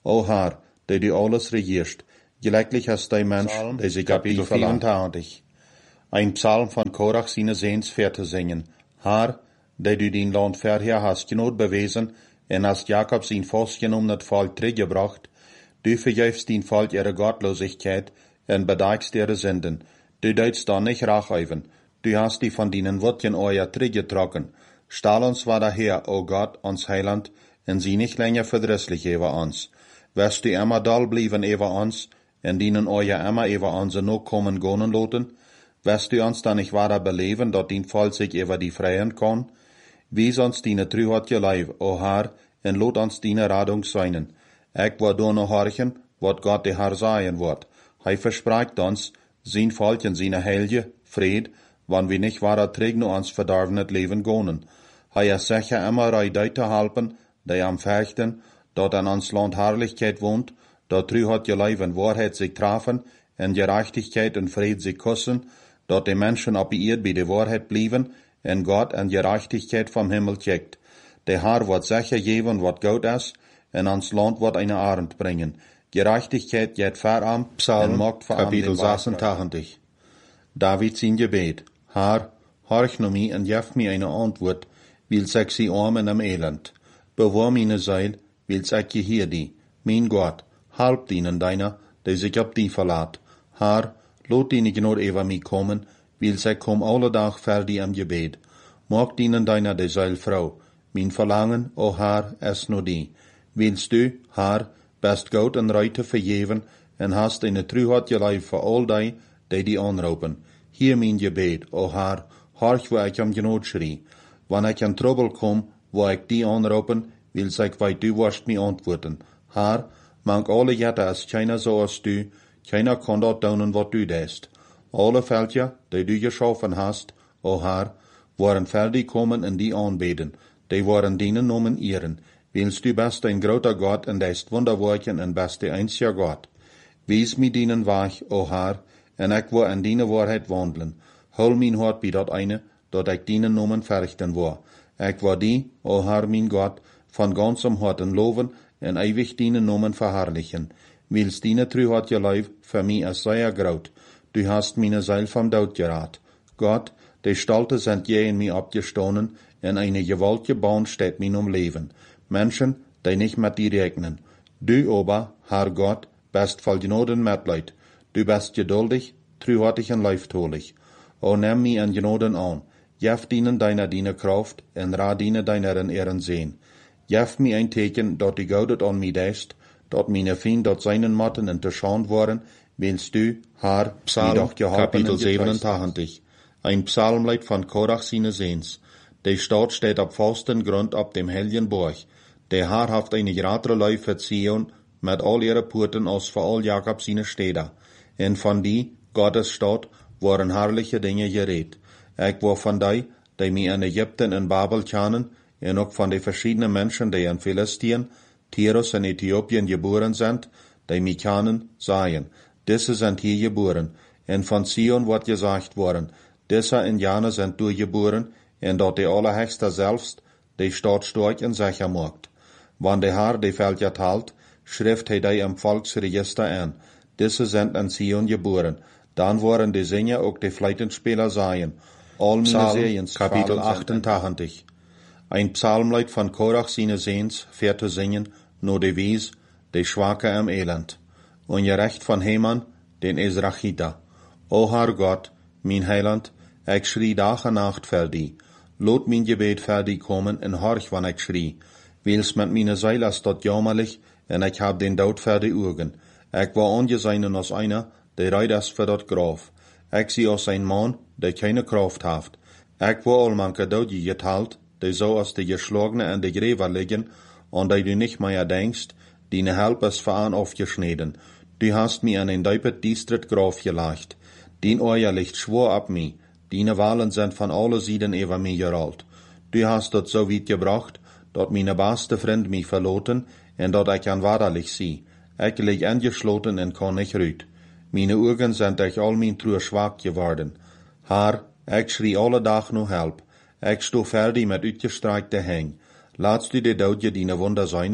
O Herr, der du alles regierst, gelecklich hast dein Mensch, der sich Kapitel vierundzwanzig. Ein Psalm von Korach seine Sehns zu singen. Herr, der du den Land vorher hast Genot bewiesen, und hast Jakob sein festgenommenes Volk zurückgebracht, du vergibst den Volk ihre Gottlosigkeit und bedeckst ihre Sünden. Du deutst da nicht racheven. Du hast die von deinen Wurzeln euer zurückgetrocken. Stahl uns war daher, o Gott, uns Heiland, und sie nicht länger verdrisslich über uns. Wirst du immer doll blieben über uns, und dienen euer immer über uns noch kommen gonen loten? Wirst du uns dann nicht weiter beleben, dort dein Volk sich über die freien kann? Wies uns deine Trüheit Leib, o Herr, und lot uns deine Radung seinen. Ich war do noch horchen, wat Gott der Herr sagen wird. Hij verspricht uns, sein Volk in seine Helge, Fried, wann wir nicht weiter träg nur uns verdarbenet Leben gonen. Hij ist sicher immer rei Deute halpen, die am Fechten, dort an uns Land Herrlichkeit wohnt, dort Trüheit Leib und Wahrheit sich trafen, in Gerechtigkeit und Fried sich kussen, dort die Menschen ab ihr bei der Wahrheit blieben, en Gott en Gerechtigkeit vom Himmel checkt. Der Herr wird sicher geben, wat gut ist, en ans Land wird eine Arend bringen. Gerechtigkeit geht voran, Psalm, en macht voran Kapitel sechsundachtzig. David sein Gebet. Herr, horch nur mich und gib mir eine Antwort, weil ich sie arm und am Elend. Bewahr meine Seil, weil ich hier die. Mein Gott, halb dienen deiner, der sich auf die verlat. Herr, lot deine Gnade über mich kommen, weil sie komm alle Tag für die am Gebet. Mag dienen deiner der Seilfrau. Mein Verlangen, o Herr, ist nur die. Willst du, Herr, best Gott und Reute vergeben, und hast eine Trüheit geleib für all die, die die anrufen. Hier mein Gebet, o Herr, horch, wo ich am Gnade schrie. Wann ich in Trouble komm, wo ich die anrufen, will ich weit du wirst mir antworten. Herr, mang alle Jette ist keiner so als du, keiner kann dort tun, was du deist. Alle Völker, die du geschaffen hast, o Herr, waren fertig kommen in die anbeten, die waren deinen Namen ehren. Willst du bist ein großer Gott und deist Wunderwerken und bist der einzige Gott. Wies mir deinen Weg, o Herr, und ich will in deine Wahrheit wandeln. Hol mein Hort bei dort eine, dort ich deinen Namen verrichten will. Ich will die, o Herr, mein Gott, von ganzem Herzen loben und ewig deinen Namen verherrlichen. Willst deine Trüheit Leib für mich ist sehr groß. Du hast meine Seil vom Tod gerat. Gott, die Stalte sind je in mir abgestoßen, und eine gewaltige Bahn steht mir um Leben. Menschen, die nicht mit dir rechnen. Du aber, Herr Gott, bist voll Gnade und Mitleid. Du bist geduldig, treuherzig und leiftolig. O nimm mich an Gnaden an. Gib dienen deiner Diener Kraft, und ra diene deiner in Ehren sehen. Gib mir ein Teken, dort die Gaudet an mich deist, dort meine Feinde dort seinen Matten in der Schand waren, willst du, Herr, Psalm, doch Kapitel siebenundachtzig. Ein Psalmlied von Korach seine Sehns. Die Stadt steht auf festen Grund ab dem hellen Burg. Der Herr haft eine gerade Läufe für Zion, mit all ihre Porten aus für all Jakob seine Städte. Und von die, Gottes Stadt, waren herrliche Dinge geredet. Ich war von die, die mir in Ägypten und Babel kennen, und auch von den verschiedenen Menschen, die in Philistien, Tyrus und Äthiopien geboren sind, die mich kennen, sagen, diese sind hier geboren. Und von Zion wird gesagt worden, diese Indianer sind durchgeboren, und dort die Allerhöchste selbst, die Stadt stark und sicher macht. Wann der Herr die Völker teilt, schrift er die im Volksregister an. Diese sind in Zion geboren. Dann waren die Sänger auch die Fleitenspieler sein. All meine Psalm, Sehens Kapitel achtundachtzig. Ein Psalmlied von Korach seine Sehns, für zu singen, nur die Wies, die Schwache am Elend. Und ihr Recht von Heman, den Israchita. O Herr Gott, mein Heiland, ich schrie Tag und Nacht für die. Lot mein Gebet für die kommen und horch, wann ich schrie. Wils mit meine Seil ist dort jammerlich, und ich hab den Tod für die Augen. Ich war angesehen als einer, der reit ist für dort Graf. Ich sie als ein Mann, der keine Kraft hat. Ich war all manche Tod geteilt, die so als die Geschlagene an die Gräber liegen, und die du nicht mehr denkst, die ne Help ist für an aufgeschnitten. Du hast mir an ein deipet Distrikt Graf gelegt. Din euer Licht schwor ab mi. Dine Wahlen sind von alle Seiten über mir gerollt. Du hast dort so weit gebracht, dort meine beste Freund mich verloten, und dort ich an wahrlich sie. Ich leg angeschloten und kann nicht rüt. Meine Augen sind durch all mein Trühe schwach geworden. Herr, ich schrie alle Tag noch Help. Ich sto fertig mit uitgestreckte Häng. Laatst du die Daudje dine Wunder seinen,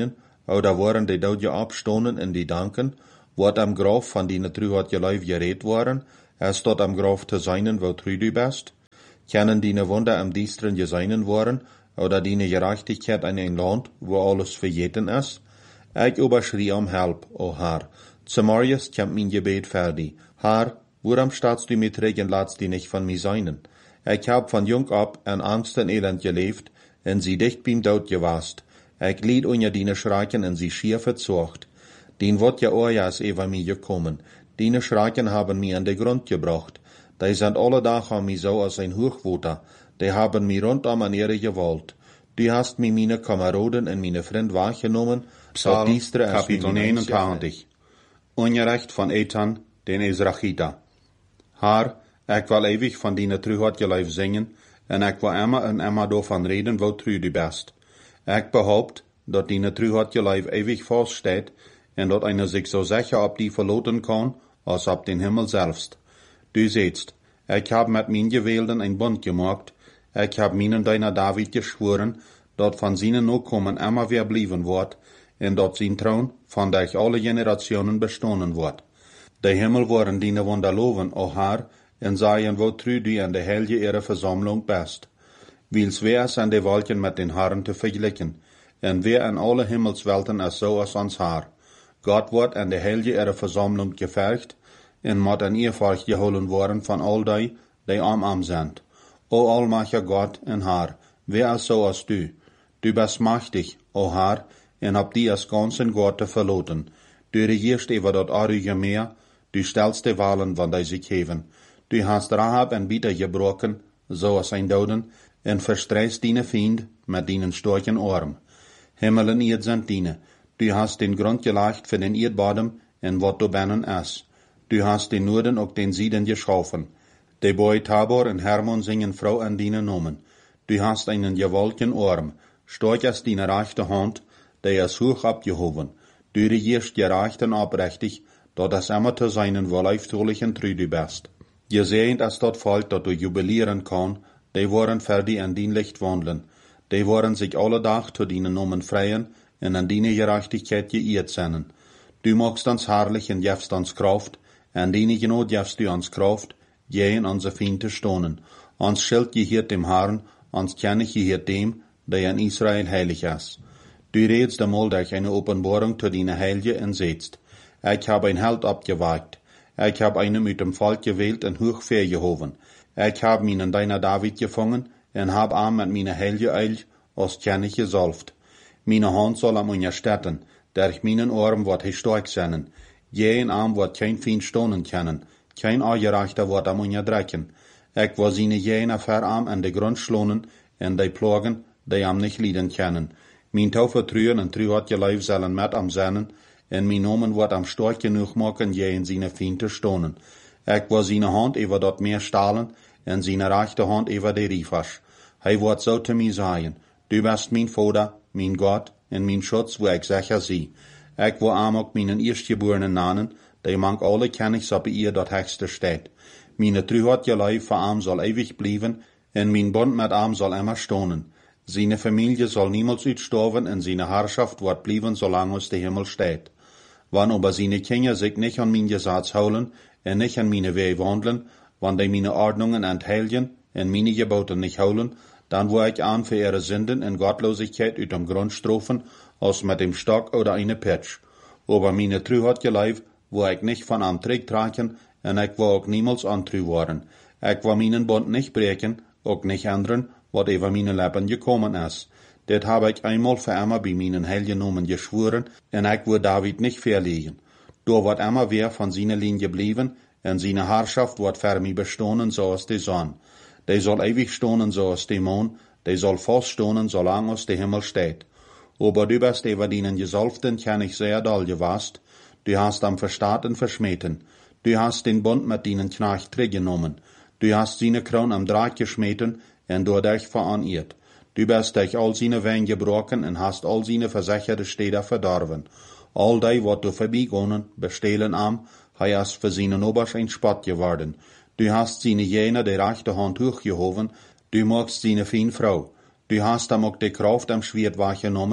oder waren die dood je abstonen in die Danken, wat am Graf van die true had je lief gereed waren, als tot am Graf te zijnen wo true du best? Kennen die Wunder am Diestren je zijnen waren, oder die Gerechtigkeit in ein Land, wo alles vergeten ist? Ich überschrie um Help, o Herr. Zumorgens kommt mein Gebet fertig. Herr, warum staatst du mir träg und lässt die nicht von mir seinen? Ich hab von jung ab in Angst und Elend gelebt, und sie dicht beim Tod gewast. Ich lied unter dine Schrecken und sie schier verzocht. Den wird ja ojas über mir gekommen. Dine Schrecken haben mir an den Grund gebracht. Die sind alle Tag an mir so als ein Hochwuter. Die haben mir rundum an ihre gewollt. Du hast mir meine Kameraden und meine Freunde wahrgenommen. Psalm, Kapitel neunundzwanzig. Ungerecht von Ethan, den Ezrachita. Herr, ich will ewig von deiner Treuheit geleif singen, en ich will immer en immer davon reden, wo treu du bist. Ich behaupt, dat deine Treuheit geleif ewig feststeht, en dat einer sich so sicher ab die verloten kann, als ab den Himmel selbst. Du siehst, ich hab mit min Gewählten ein Bund gemacht, ich hab minen deiner David geschworen, dat von seinen Nachkommen immer wer blieben wird, en dat sein Thron von durch alle Generationen bestohnen wird. De Himmel waren diene Wunder loven, o Herr, en seien wo true du an de heilige ihre Versammlung best. Wils wer is an de Wolken mit den Herren te vergleichen, en wer an alle Himmelswelten is so als ons Herr. Gott wird an de heilige ihre Versammlung gefercht, en moet an ihr Volk geholen worden von all die, die am am sind. O allmächtiger Gott en Herr, wer is so als du? Du bist mächtig, o Herr, en hab die als ganzen Gott verloten. Du regierst über dat arige Meer, du stellst die Wahlen, wann die sich heben. Du hast Rahab en Bieter gebrochen, so als ein Doden, en verstreist deine Fiend mit deinen starken Arm. Himmel en Erd sind deine. Du hast den Grund gelegt für den Erdbodem, en wat du binnen is. Du hast den Norden und den Süden geschaffen. Die Boy Tabor en Hermon singen Frau an deine Nomen. Du hast einen gewaltigen Arm, stark als deine rechte Hand, der ist hoch abgehoben. Du regierst gerecht und abrechtig, dat es immer zu seinen wohlleiftulichen treu du bist. Gesehend als dat Volk, dat du jubilieren kann, die waren fertig an din Licht wandeln. Die waren sich alle Tag zu deinen Nomen freien und an deine Gerechtigkeit geirrt seinen. Du magst uns herrlich und jefst uns Kraft, an deine Genot jefst du uns Kraft, gehen unsere Feinde stonen. Uns Schild gehört dem Herrn, uns König gehört dem, der in Israel heilig ist. Du redest einmal durch eine Offenbarung zu deiner Heilige und setzt. Ich habe ein Held abgewagt. Ich habe einen mit dem Volk gewählt und hoch gehoben. Ich habe meinen deiner David gefangen und hab am mit meiner Heilige Eil als König gesalbt. Meine Hand soll am unterstützen, durch meinen Arm wird er stark sein. Jeden Arm wird kein Feind stonen können, kein Angerechter wird am unterdrücken. Ich will seine jene Verarm an den Grund schlonen und die Plagen, die am nicht leiden können. Mein Taufe trühen und trühat geleif sollen mit am seinen, en mein Nomen wird am stark genug machen, je in seine Feinde stonen. Ich will seine Hand über dat Meer stahlen, en seine rechte Hand über die Riefasch. Hij wird so zu mir sagen, du bist mein Vater, mein Gott, en mein Schutz, wo ich sicher sie. Ich will am auch meinen Erstgeborenen nahen, die mang alle Kennigs ab ihr dat höchste steht. Meine trühat geleif für am soll ewig bleiben, en mein Bund mit am soll immer stonen. Seine Familie soll niemals uitstorven en seine Herrschaft wird bleiben, solange es der Himmel steht. Wann aber seine Kinder sich nicht an mein Gesetz holen en nicht an meine Wege wandeln, wann die meine Ordnungen entheiligen en meine Gebote nicht holen, dann wo ich an für ihre Sünden en Gottlosigkeit uit dem Grund strofen, als mit dem Stock oder eine Pitsch. Aber meine Treuheit geleif, wo ich nicht von am Trick tragen, en ich will auch niemals antreu worden. Ich will meinen Bund nicht brechen, auch nicht ändern, wat über meine Leben gekommen ist. Das habe ich einmal für immer bei meinen Heiligen Nomen geschworen, en ich will David nicht verlegen. Da wird immer wer von seiner Linie bleiben, en seine Herrschaft wird für mich bestohnen, so als die Sonne. Die soll ewig stohnen, so als die Mond, die soll fast stohnen, solange es der Himmel steht. Aber du bist über deinen Gesalbten König sehr doll gewast, du hast am Verstaten verschmähten, du hast den Bund mit deinen Knecht genommen, du hast seine Krone am Draht geschmeten, en dadurch veranirrt. Du bist durch all seine Wehen gebrochen und hast all seine versicherte Städte verdorben. All die, wat du vorbeigonnen, bestehlen am, hij ist für seinen Oberst ein Spott geworden. Du hast seine jene die rechte Hand hochgehoben, du magst seine feine Frau. Du hast am auch die Kraft am Schwert wahrgenommen,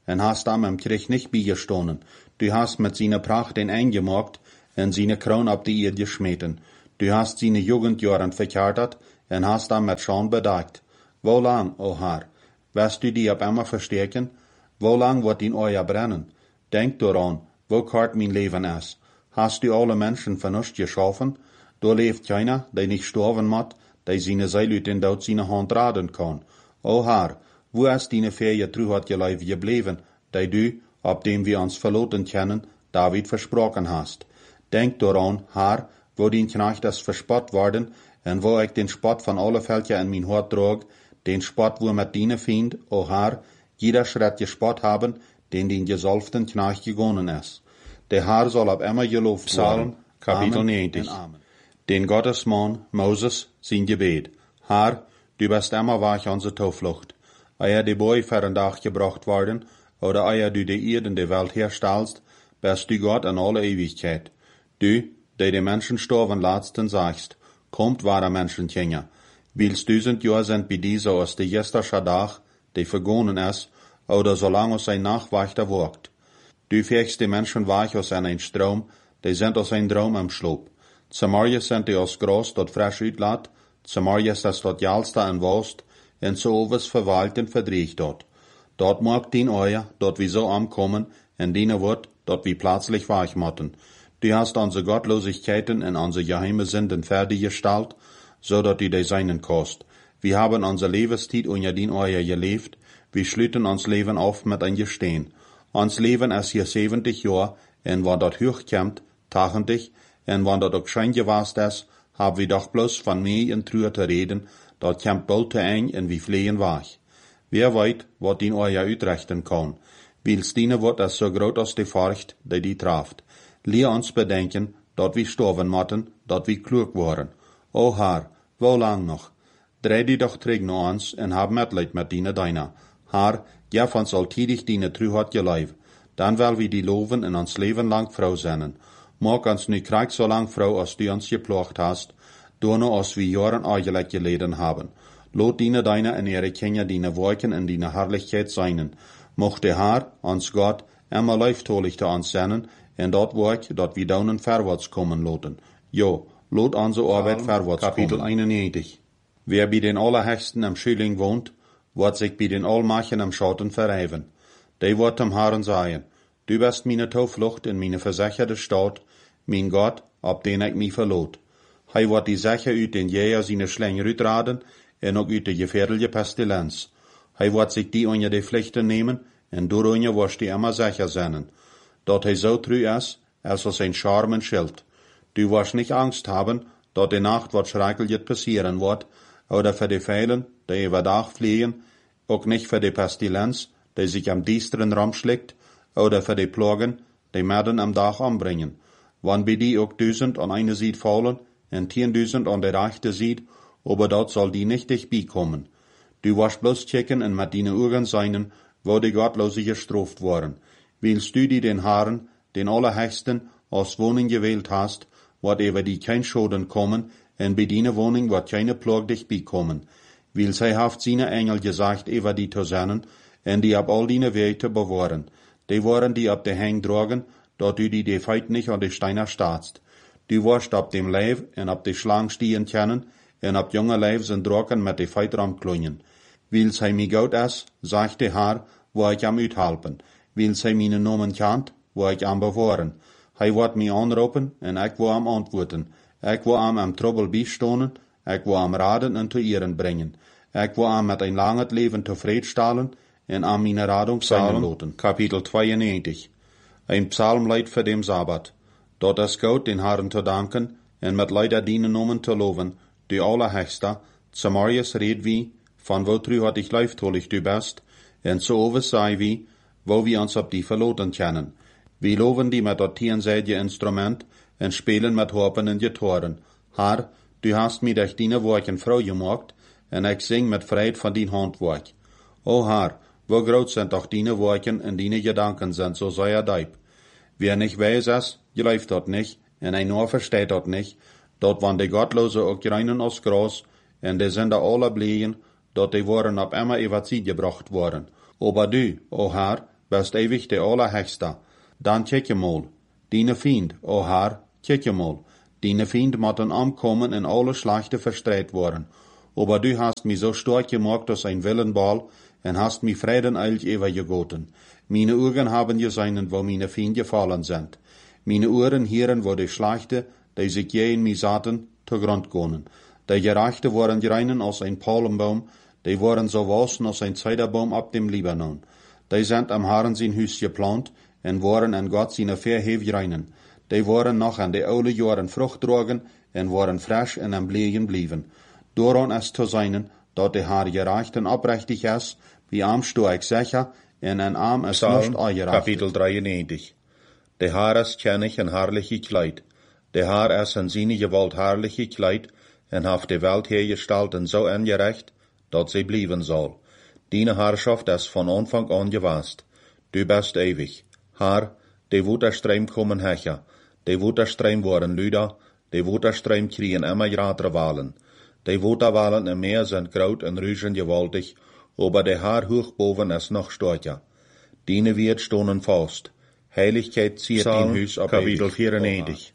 en hast am im Krieg nicht beigestonden. Du hast mit seiner Pracht den eingemacht, en seine Kroon ab die Erde geschmeten. Du hast seine Jugendjahren verkärtert, en hast am mit Scham bedeckt. Wo lang, o Herr, wirst du die ab immer verstärken? Wo lang wird ihn euer brennen? Denk daran, wo kart mein Leben ist. Hast du alle Menschen vernünftig geschaffen? Da lebt keiner, der nicht sterben muss, der seine Seele ut den Tod seine Hand raden kann. O Herr, wo ist deine Fähige Truheit geleif geblieben, die du, ab dem wir uns verloren kennen, David versprochen hast? Denk daran, Herr, wo dein Knecht ist verspott worden, und wo ich den Spott von alle Völker in mein Hort trug, den Spott, wo mit deine Fiend, o Herr, jeder Schritt gespott haben, den den gesalbten Knecht gegangen ist. Der Herr soll ab immer gelobt Psalm, werden. Kapitel Amen neunzig. und Amen. Den Gottesmann, Moses, sein Gebet. Herr, du bist immer wach unsere Zuflucht. Ehe die Boy für den Tag gebracht worden, oder ehe du die Erde in der Welt herstellst, bist du Gott in alle Ewigkeit. Du, der die Menschen sterben lässt, sagst, kommt wahre Menschenkinder. Wils tausend Jahre sind bei dieser aus der gestrige Tag, die vergonnen ist, oder solange sein Nachwächter wirkt. Du fährst die Menschen wach aus einem Strom, die sind aus einem Traum im Schlaf. Zumal sind die aus Gras dort frisch uitlaat, zumal ist das dort jalste en wost, en so overs verweilt en verdriecht dort. Dort mag dien euer, dort wie so ankommen, en diene wird, dort wie plötzlich wach motten. Du hast unsere Gottlosigkeiten en unsere geheime Sünden fertiggestellt, so dat du die seinen kost. Wir haben unser Lebenszeit unter dien euer gelebt, wir schlüten uns Leben auf mit ein Gestehen. Uns Leben ist hier siebzig Jahre, en wann dort hochkommt, tachendig, en wann dort auch schein gewast ist, hab wir doch bloß von mir in Trühe zu reden, dort kommt bald zu ein en wie flehen wach. Wer weit, wat dien euer uitrechten kann, wils diene wird es so groß als die Furcht, die die traft. Lehr uns bedenken, dort wir sterben motten, dort wir klug waren. O Herr, wo lang noch? Dreh die doch träg nach uns en hab Mitleid mit diene deiner. Herr, gef uns alltäglich diene Trüheit geleif. Dann will wir die loven en uns Leben lang Frau sennen. Mag uns nu krieg so lang Frau, als du uns geplocht hast, donno als wir Jahren eigentlich geleden haben. Lot diene deiner in ihre Kinder diene Wolken in diene Herrlichkeit seinen. Mocht der Herr, uns Gott, immer leiftolig zu uns sennen, en dort Werk, dort wir daunen vorwärts kommen loten. Jo, lot unsere Arbeit vorwärts Kapitel kommen. einundneunzig. Wer bei den Allerhöchsten am Schüling wohnt, wird sich bei den Allmachen am Schatten verreiven. Die wird dem Herrn sagen, du bist meine Zuflucht in meine versicherte Stadt, mein Gott, ab den ich mich verlot. Hij wird die Sache uit den Jäger seine Schlänger uitraden, en ook uit de gefährliche Pestilenz. Hij wird sich die unter die Pflichten nehmen, en doorunter wirst die immer sicher sein. Dort hij so treu ist, als aus ein Charme Schild. Du wirst nicht Angst haben, dort die Nacht wird schrecklich passieren wird, oder für die Feilen, die über Tag fliegen, auch nicht für die Pestilenz, die sich am düsteren Raum schlägt, oder für die Plagen, die Mörden am Tag umbringen. Wann bei die auch Tausend an eine Seite fallen, und Zehntausend an der rechte Seite, aber dort soll die nicht dich beikommen. Du wirst bloß checken und mit deinen Augen seinen, wo die Gottlose gestraft worden. Willst du die den Herrn, den Allerhöchsten, als Wohnung gewählt hast, wird über die kein Schaden kommen, und bei deiner Wohnung wird keine Plage dich beikommen. Weil sie haft seine Engel gesagt, über die zu senden, und die ab all deine Wege bewahren. Die waren die ab der Hang tragen, dort du die die Feit nicht an die Steiner staatst. Du wirst ab dem Leib und ab die Schlang stehen kennen, und ab junge Leib sind Drogen mit die Feit ramklungen. Weil sei mi gut ist, sagt der Herr, wo ich am uithelpen. Weil sei meine Namen kennt, wo ich am bewahren. Hij wird mi anroepen, en ik wil am antwoorden. Ik wil am am Trouble bijstonen, ik wil am raden en te ehren brengen. Ik wil am met een langes Leben tevreden en am meine Radung sein loten. Kapitel zweiundneunzig. Ein Psalmlied für den Sabbat. Dort ist Gott den Herrn zu danken, en mit Leider dienen Namen zu loben, die Allerhöchste, Zamarias red wie, von wo trü hat ich leiftolig du bist, en so overs sei wie, wo wir uns ab die verloten kennen. Wir loben die mit dortieren seid ihr Instrument, en spielen mit Harpen und Gitarren. Herr, du hast mir durch deine Worken Frau gemacht, en ich sing mit Freude von din Handwerk. O Herr, wo groß sind doch deine Worken und deine Gedanken sind so sehr deib. Wer nicht weiß es, geläuft dort nicht, en ein nur versteht dort nicht, dort waren die Gottlose auch reinen aus Gras, en die sind da alle blieben, dort die waren ab immer über sie gebracht worden. Aber du, o Herr, best ewig de Allerhechste. Dan kijk je mal, dine Fiend, o Herr, kijk je mal, dine Fiend moeten omkomen en alle Schlachten verstreit worden. Aber du hast mich so stark gemacht als ein Willenball en hast mich Frieden eilig übergegoten. Meine Augen haben gesehen, wo meine Feinde gefallen sind. Meine Ohren hören, wo die Schlachten, die sich je in mich satten, zu Grund gehen. Die Gerechte waren reinen als ein Palmbaum, die waren so wassen als ein Zederbaum ab dem Libanon. Die sind am Herrn sein Haus geplant en waren an Gott seine Verhef reinen. Die waren noch an die oude Jahren Frucht tragen en waren frisch en am Blegen blieben. Doran ist zu sein, dat de Herr gerecht en oprechtig is, wie arm sto ik sicher, en een arm is nicht ongerecht. Kapitel dreiundneunzig. De Herr ist kennig en herrliche Kleid. De Herr ist in seine Gewalt herrliche Kleid, en haft de Welt hergestalten so ungerecht, dat sie blieben soll. Deine Herrschaft ist von Anfang an gewast. Du bist ewig. Herr, de Wuterstreim kommen hecher. De Wuterstreim waren Lüder, de Wuterstreim kriegen immer gratere Wahlen. Die Waterwallen im Meer sind groot en rüschen gewaltig, aber der Herr hoch boven ist noch stärker. Diene wird stonen fast. Heiligkeit zieht den Hus ab Kapitel vierundneunzig.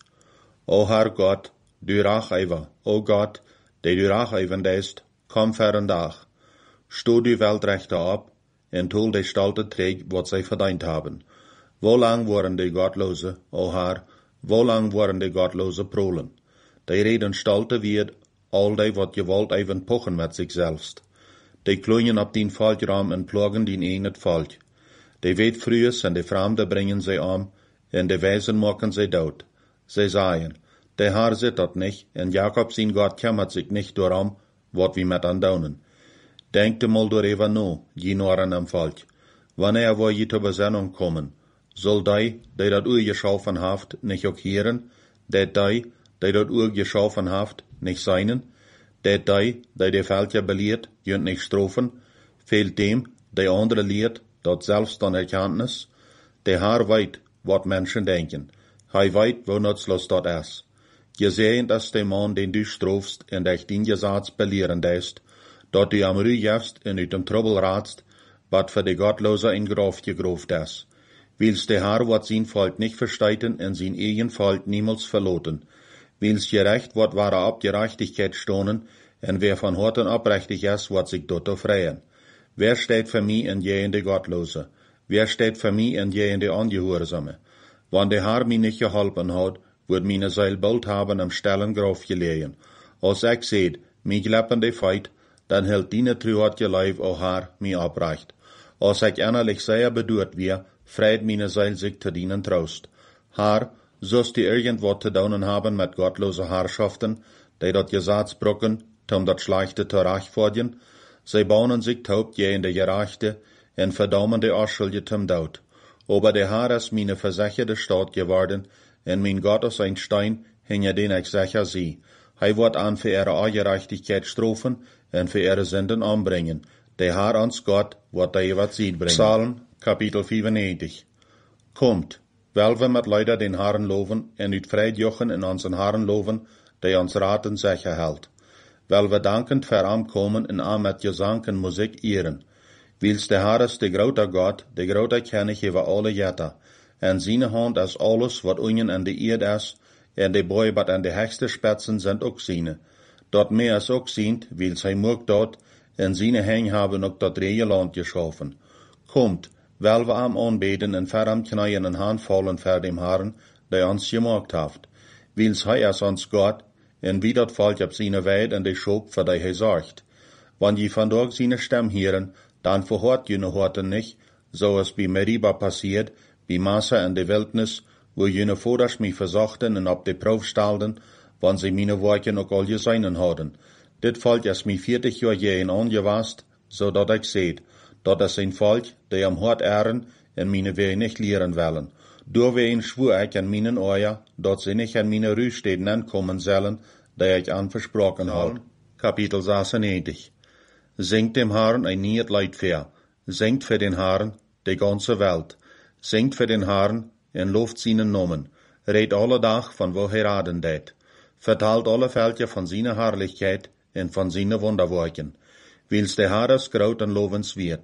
O Herr Gott, du Racheiver, o Gott, der du Racheivend ist, komm ferndag. Sto du Weltrechte ab, en tol die Stalte träg, wat sie verdient haben. Wo lang waren die Gottlose, o Herr, wo lang waren die Gottlose prolen? Die reden Stalte wird, all die wat gewollt even pochen met zich selbst. Die kloeien op dien Volkram en plagen dien een het volk. Die weet frues en de Fremde brengen sie om, en de Weisen maken sie dood. Sie sagen, der Herr sieht dat nicht, en Jakob sein Gott kümmert sich nicht darum, wat wir met an daunen. Denkt mal darüber no, je Noren am Volk. Wanneer wo je zur Besinnung kommen, soll die, die dat Uhr geschaffen haft, nicht auch hören, dat die, die dat Uhr geschaffen haft, nicht seinen, dat die, die de Völker belehrt, jönt nicht strofen, fehlt dem, der andere lehrt, dat selbst dan Erkenntnis, der Herr weit, wat Menschen denken, hij weit, wo nutzlos dat is. Gesehen ist der Mann, den du strofst, en dich den Gesatz belehren ist, dat du am Rüh jefst en uit dem Trouble ratst, wat für die Gottlose in Graf gegroft is. Wils der Herr wat sein Volk nicht versteiten en sein eigen Volk niemals verloten. Wils gerecht wat wahre Abgerechtigkeit stonen, en wer von Horten oprechtig is, wat sich dort freien. Wer steht für mich en je in de Gottlose? Wer steht für mich en je in de Angehorsame? Wann der Herr mich nicht geholpen hat, wird meine Seil bald haben am stillen Graf gelegen. Als ich seht, mich leppende Feit, dann hält deine Trühatje Leib, o Herr, mich abrecht. Als ich innerlich sehr bedurt wir, freit meine Seil sich zu dienen Trost. Herr, sollst du irgendwas zu tun haben mit gottlosen Herrschaften, die dat Gesetz brücken, um dat Schlechte zu rechtfertigen? Sie bauen sich taub je in de Gerechte, en verdammen de Unschuldige zum Tod. Aber der Herr ist meine versicherte Stadt geworden, en mein Gott ist ein Stein, hinter den ich sicher sie. Hij wird an für ihre Ungerechtigkeit strafen, en für ihre Sünden anbringen. Der Herr ans Gott wird er wat Sieg bringen. Psalm, Kapitel vierundneunzig. Kommt, weil wir mit Leuten den Herrn loven, en uit Freidjochen in unseren Herrn loven, der uns Raten sicher hält. Weil wir dankend für am kommen en am mit Gesang und Musik ehren. Wils der Herr ist der grote Gott, der grote König über alle Jätter. En seine Hand ist alles, wat unten an de Erde is, en de Bäume, wat an de höchste Spitzen sind auch seine. Dort mehr ist auch sind, wils hij mag dort, en seine Hänge haben auch dat rehe Land geschaffen. Kommt, weil wir am anbeten en ver am Knien en Hand fallen vor dem Herrn, der uns gemacht hat. Wils hij ist uns Gott, en wie dat Volk ab seine Weid en de Schop, für die hij sorgt. Wann je vandaag seine Stimme hören, dann verhört jene Horten nicht, so es bei Meriba passiert, bei Massa in de Wildnis, wo jene Voders mich versuchten en op de Proef stelden, wann sie meine Worte auch all geseinen hadden. Dit Volk ist mich vierzig Jahr jähen angewast, so dat ich seht, dat is ein Volk, die am Hort ehren, en meine Wege nicht lehren wollen. Doorwegen schwur ich an meinen Ohren, dat sie nicht an meine Ruhestätten ankommen sollen, die ich an versprochen habe. Kapitel sechsundneunzig. Singt dem Herrn ein Lied Leid für, singt für den Herrn die ganze Welt, singt für den Herrn en loft seinen Namen, red alle Tag von wo er raden det, vertalt alle Völker von seiner Herrlichkeit en von seinen Wunderwerken. Wils der Herr ist groot en lovenswert,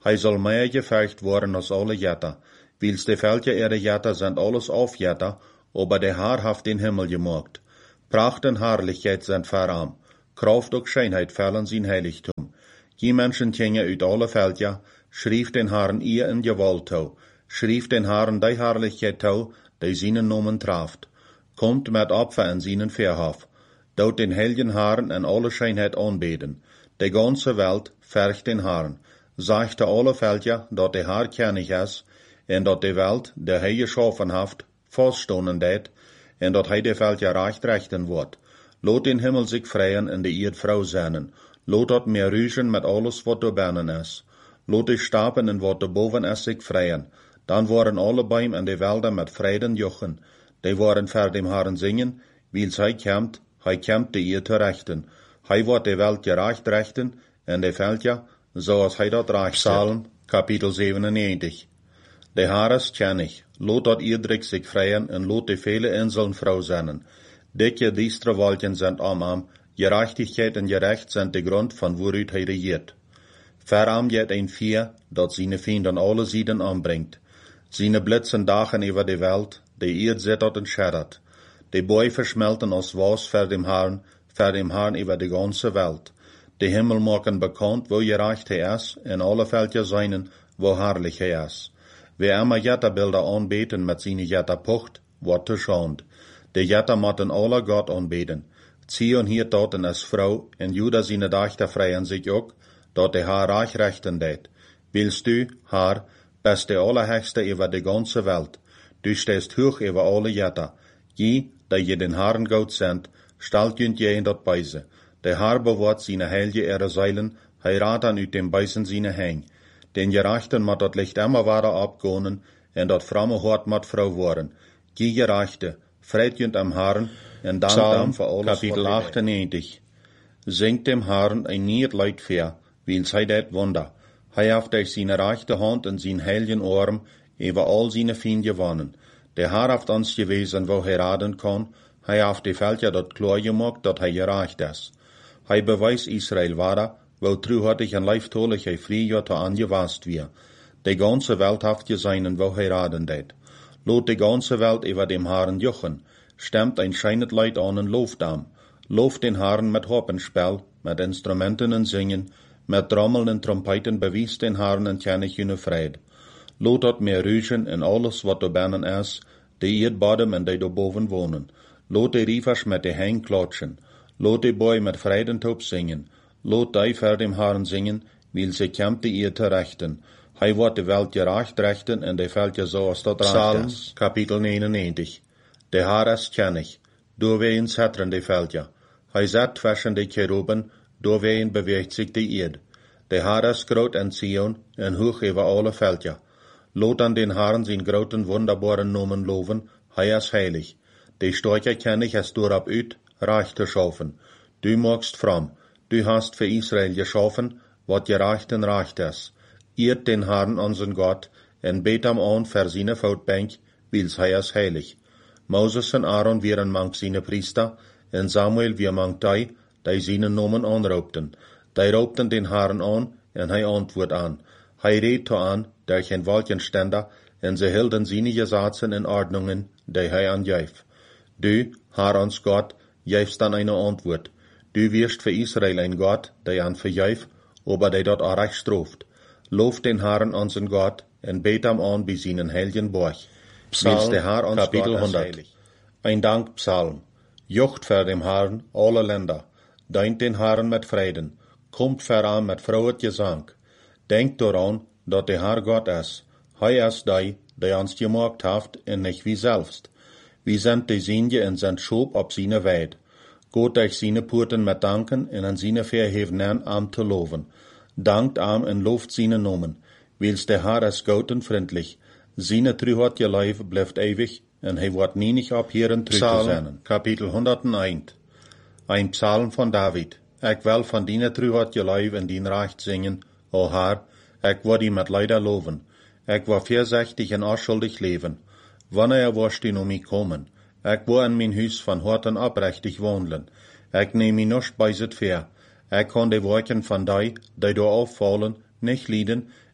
Hij zal meer gevercht worden als alle Jätter, wils de Völker ihre Jätter sind alles Aufjätter, aber der Herr haft den Himmel gemacht. Pracht und Herrlichkeit sind verarm, Kraft und Schönheit fallen sein Heiligtum. Die Menschen gingen uit alle Völker, schrief den Herrn ihr in Gewalt tau, schrief den Herrn die Herrlichkeit tau, die seinen Namen traft. Kommt mit Opfer in seinen Verhof, dort den heiligen Herrn in alle Schönheit anbeten. Die ganze Welt vercht den Herrn, sagt alle Völker, dat der Herr König ist, en dat die Welt, der hij geschaffen haft, faststonden deed, en dat hij de Völker recht rechten wordt. Lot den Himmel sich freien en de Erd Frau seinen. Lot dat meer rügen met alles wat er binnen is. Lot de Stapen en wat er boven is sich freien. Dan worden alle Bäume en de Wälder met Frieden jochen. Die worden ver dem Herrn singen, wils hij kämmt, hij kämmt de Erd te rechten. Hij wordt de Welt gerecht rechten, en de Völker, zoals hij dat recht. Psalm, kapitel zevenennegentig. De Herr ist König, lot dat iedrik sich freien en lot de vele Inseln Frau sennen. Dicke diestre Wolken sind am am, Gerechtigkeit und Gerecht sind de Grund von woruit hij regiert. Verarm jet ein Vier, dat seine Fienden alle Sieden anbringt. Seine Blitzen dachen über die Welt, de Erd zittert und scheddert. De Bäume verschmelten als Was vor dem Herrn, vor dem Herrn über die ganze Welt. De Himmel machen bekannt, wo gerecht hij is, en alle Völker seinen, wo herrlich hij is. Wer immer Jetterbilder anbeten mit seine Jetterpucht, wird geschont. De Jetter motten alle Gott anbeten. Zion hier dorten als Frau, en Juda seine Dachter freien sich ook, dat de haar reich rechten deed. Willst du, Herr, bist de Allerhöchste über die ganze Welt. Du stehst hoch über alle Jetter. Je, da je den Herrn Gott sendt, stellt jünd je in dat Beise. Der Herr bewahrt seine heilige ihre Seilen, hij raadt an uit dem Beisen seine Heng. Den Gerechten mat dat Licht immer weiter abgonen, en dat fromme Hort mat Frau worden. Die Gerechte, freit jünd am Herrn, en dankt am für alles, Kapitel achtennegentig. Singt dem Herrn ein niet Leid fair, wils hij dat Wunder. Hij haft durch seine rechte Hand en sein heiligen Arm über all seine Fiende gewonnen. Der Herr haft uns gewesen, wo hij raden kann, hij haft die Völker dat klar gemacht, dat hij gerecht is. Hij beweist Israel weiter, wo truhartig en leiftolig hij Vrijjotte angewast wir. Die ganze Welt haft geseinen, wo hij raden deed. Lot die ganze Welt über dem Herrn jochen, stemmt ein scheinet Leid an en looft am. Looft den Herrn mit Hoppenspel, mit Instrumenten en Singen, mit Trommeln en Trompeten bewies den Herrn en kennig jene Fried. Lot dat meer rügen en alles wat er binnen is, die Erdbodem en die boven wonen. Lot die Riefers met de Heng klatschen. Lot die Boy met Freidentop singen. Lot die vor dem Herrn singen, weil sie kämmt die Erde te rechten. Hij wordt de Welt gerecht rechten en de Völker zoals dat recht is. Kapitel negenennegentig. De Herr ist König, doorwegen zetteren de Völker. Hij zet zwischen de Cheruben, doorwegen beweegt sich die Erde. De Herr ist groot in Zion en hoog über alle Völker. Lot an den Herrn zijn groten wunderbaren Namen loven, hij is heilig. De starke König ist durab uit, recht te schaffen. Du magst fromm, du hast für Israel geschaffen, wat gerecht en recht is. Ehrt den Herrn unseren Gott, en bet am an für seine Voetbank, wils hij is heilig. Moses en Aaron wären mank seine Priester, en Samuel wir mank die, die seinen Namen anraubten. Die raubten den Herrn an, en hij antwoord an. Hij reed to an, durch ein Wolkenständer, en sie hielden seine Gesetze en Ordnungen, die hij angeif. Du, Herr uns Gott, geifst dann eine Antwort. Du wirst für Israel ein Gott, der an vergeif, aber der dort auch recht straft. Lof den Herrn unseren Gott, en bet am an bei seinen heiligen Borg. Psalm, der Herr uns Kapitel hundert. Ein Dankpsalm. Jocht vor dem Herrn alle Länder. Deint den Herrn mit Frieden. Kommt voran mit frohet Gesang. Denkt daran, dat der Herr Gott ist. Hij ist die, der uns gemacht haft, en nicht wie selbst. Wie sind die Sinje en sind Schob op seine Weid. Gott euch seine Purten mit danken en an seine Verhevenen am te loven. Dankt am en looft seine Nomen. Wils der Herr ist gut und freundlich. Seine Trühat je Leif bleibt ewig, en hij wordt nie nicht abhören trü zu sein. Kapitel hunderteins. Ein Psalm von David. Ik will von dine Trühat je Leif en dien Recht singen, o Herr, ik wil die met Leider loven. Ik wil voorzichtig en onschuldig leven. Wanneer wirst du nu mij komen? Ik wil in mijn huis van Horten oprechtig wohnen. Ik neem mij nicht bei zit ver. Ik kan de Worten van die, die do aufvallen, nicht lieden,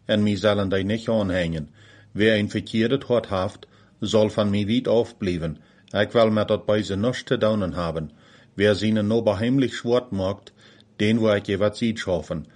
en mi zullen die nicht aanhängen. Wer een verkeerdet hart haft, soll van mi weit aufbleiben. Ik will met dat beise nichts te doen haben. Wer seinen no beheimlich schwart macht, den wo ik je wat sieht schaffen.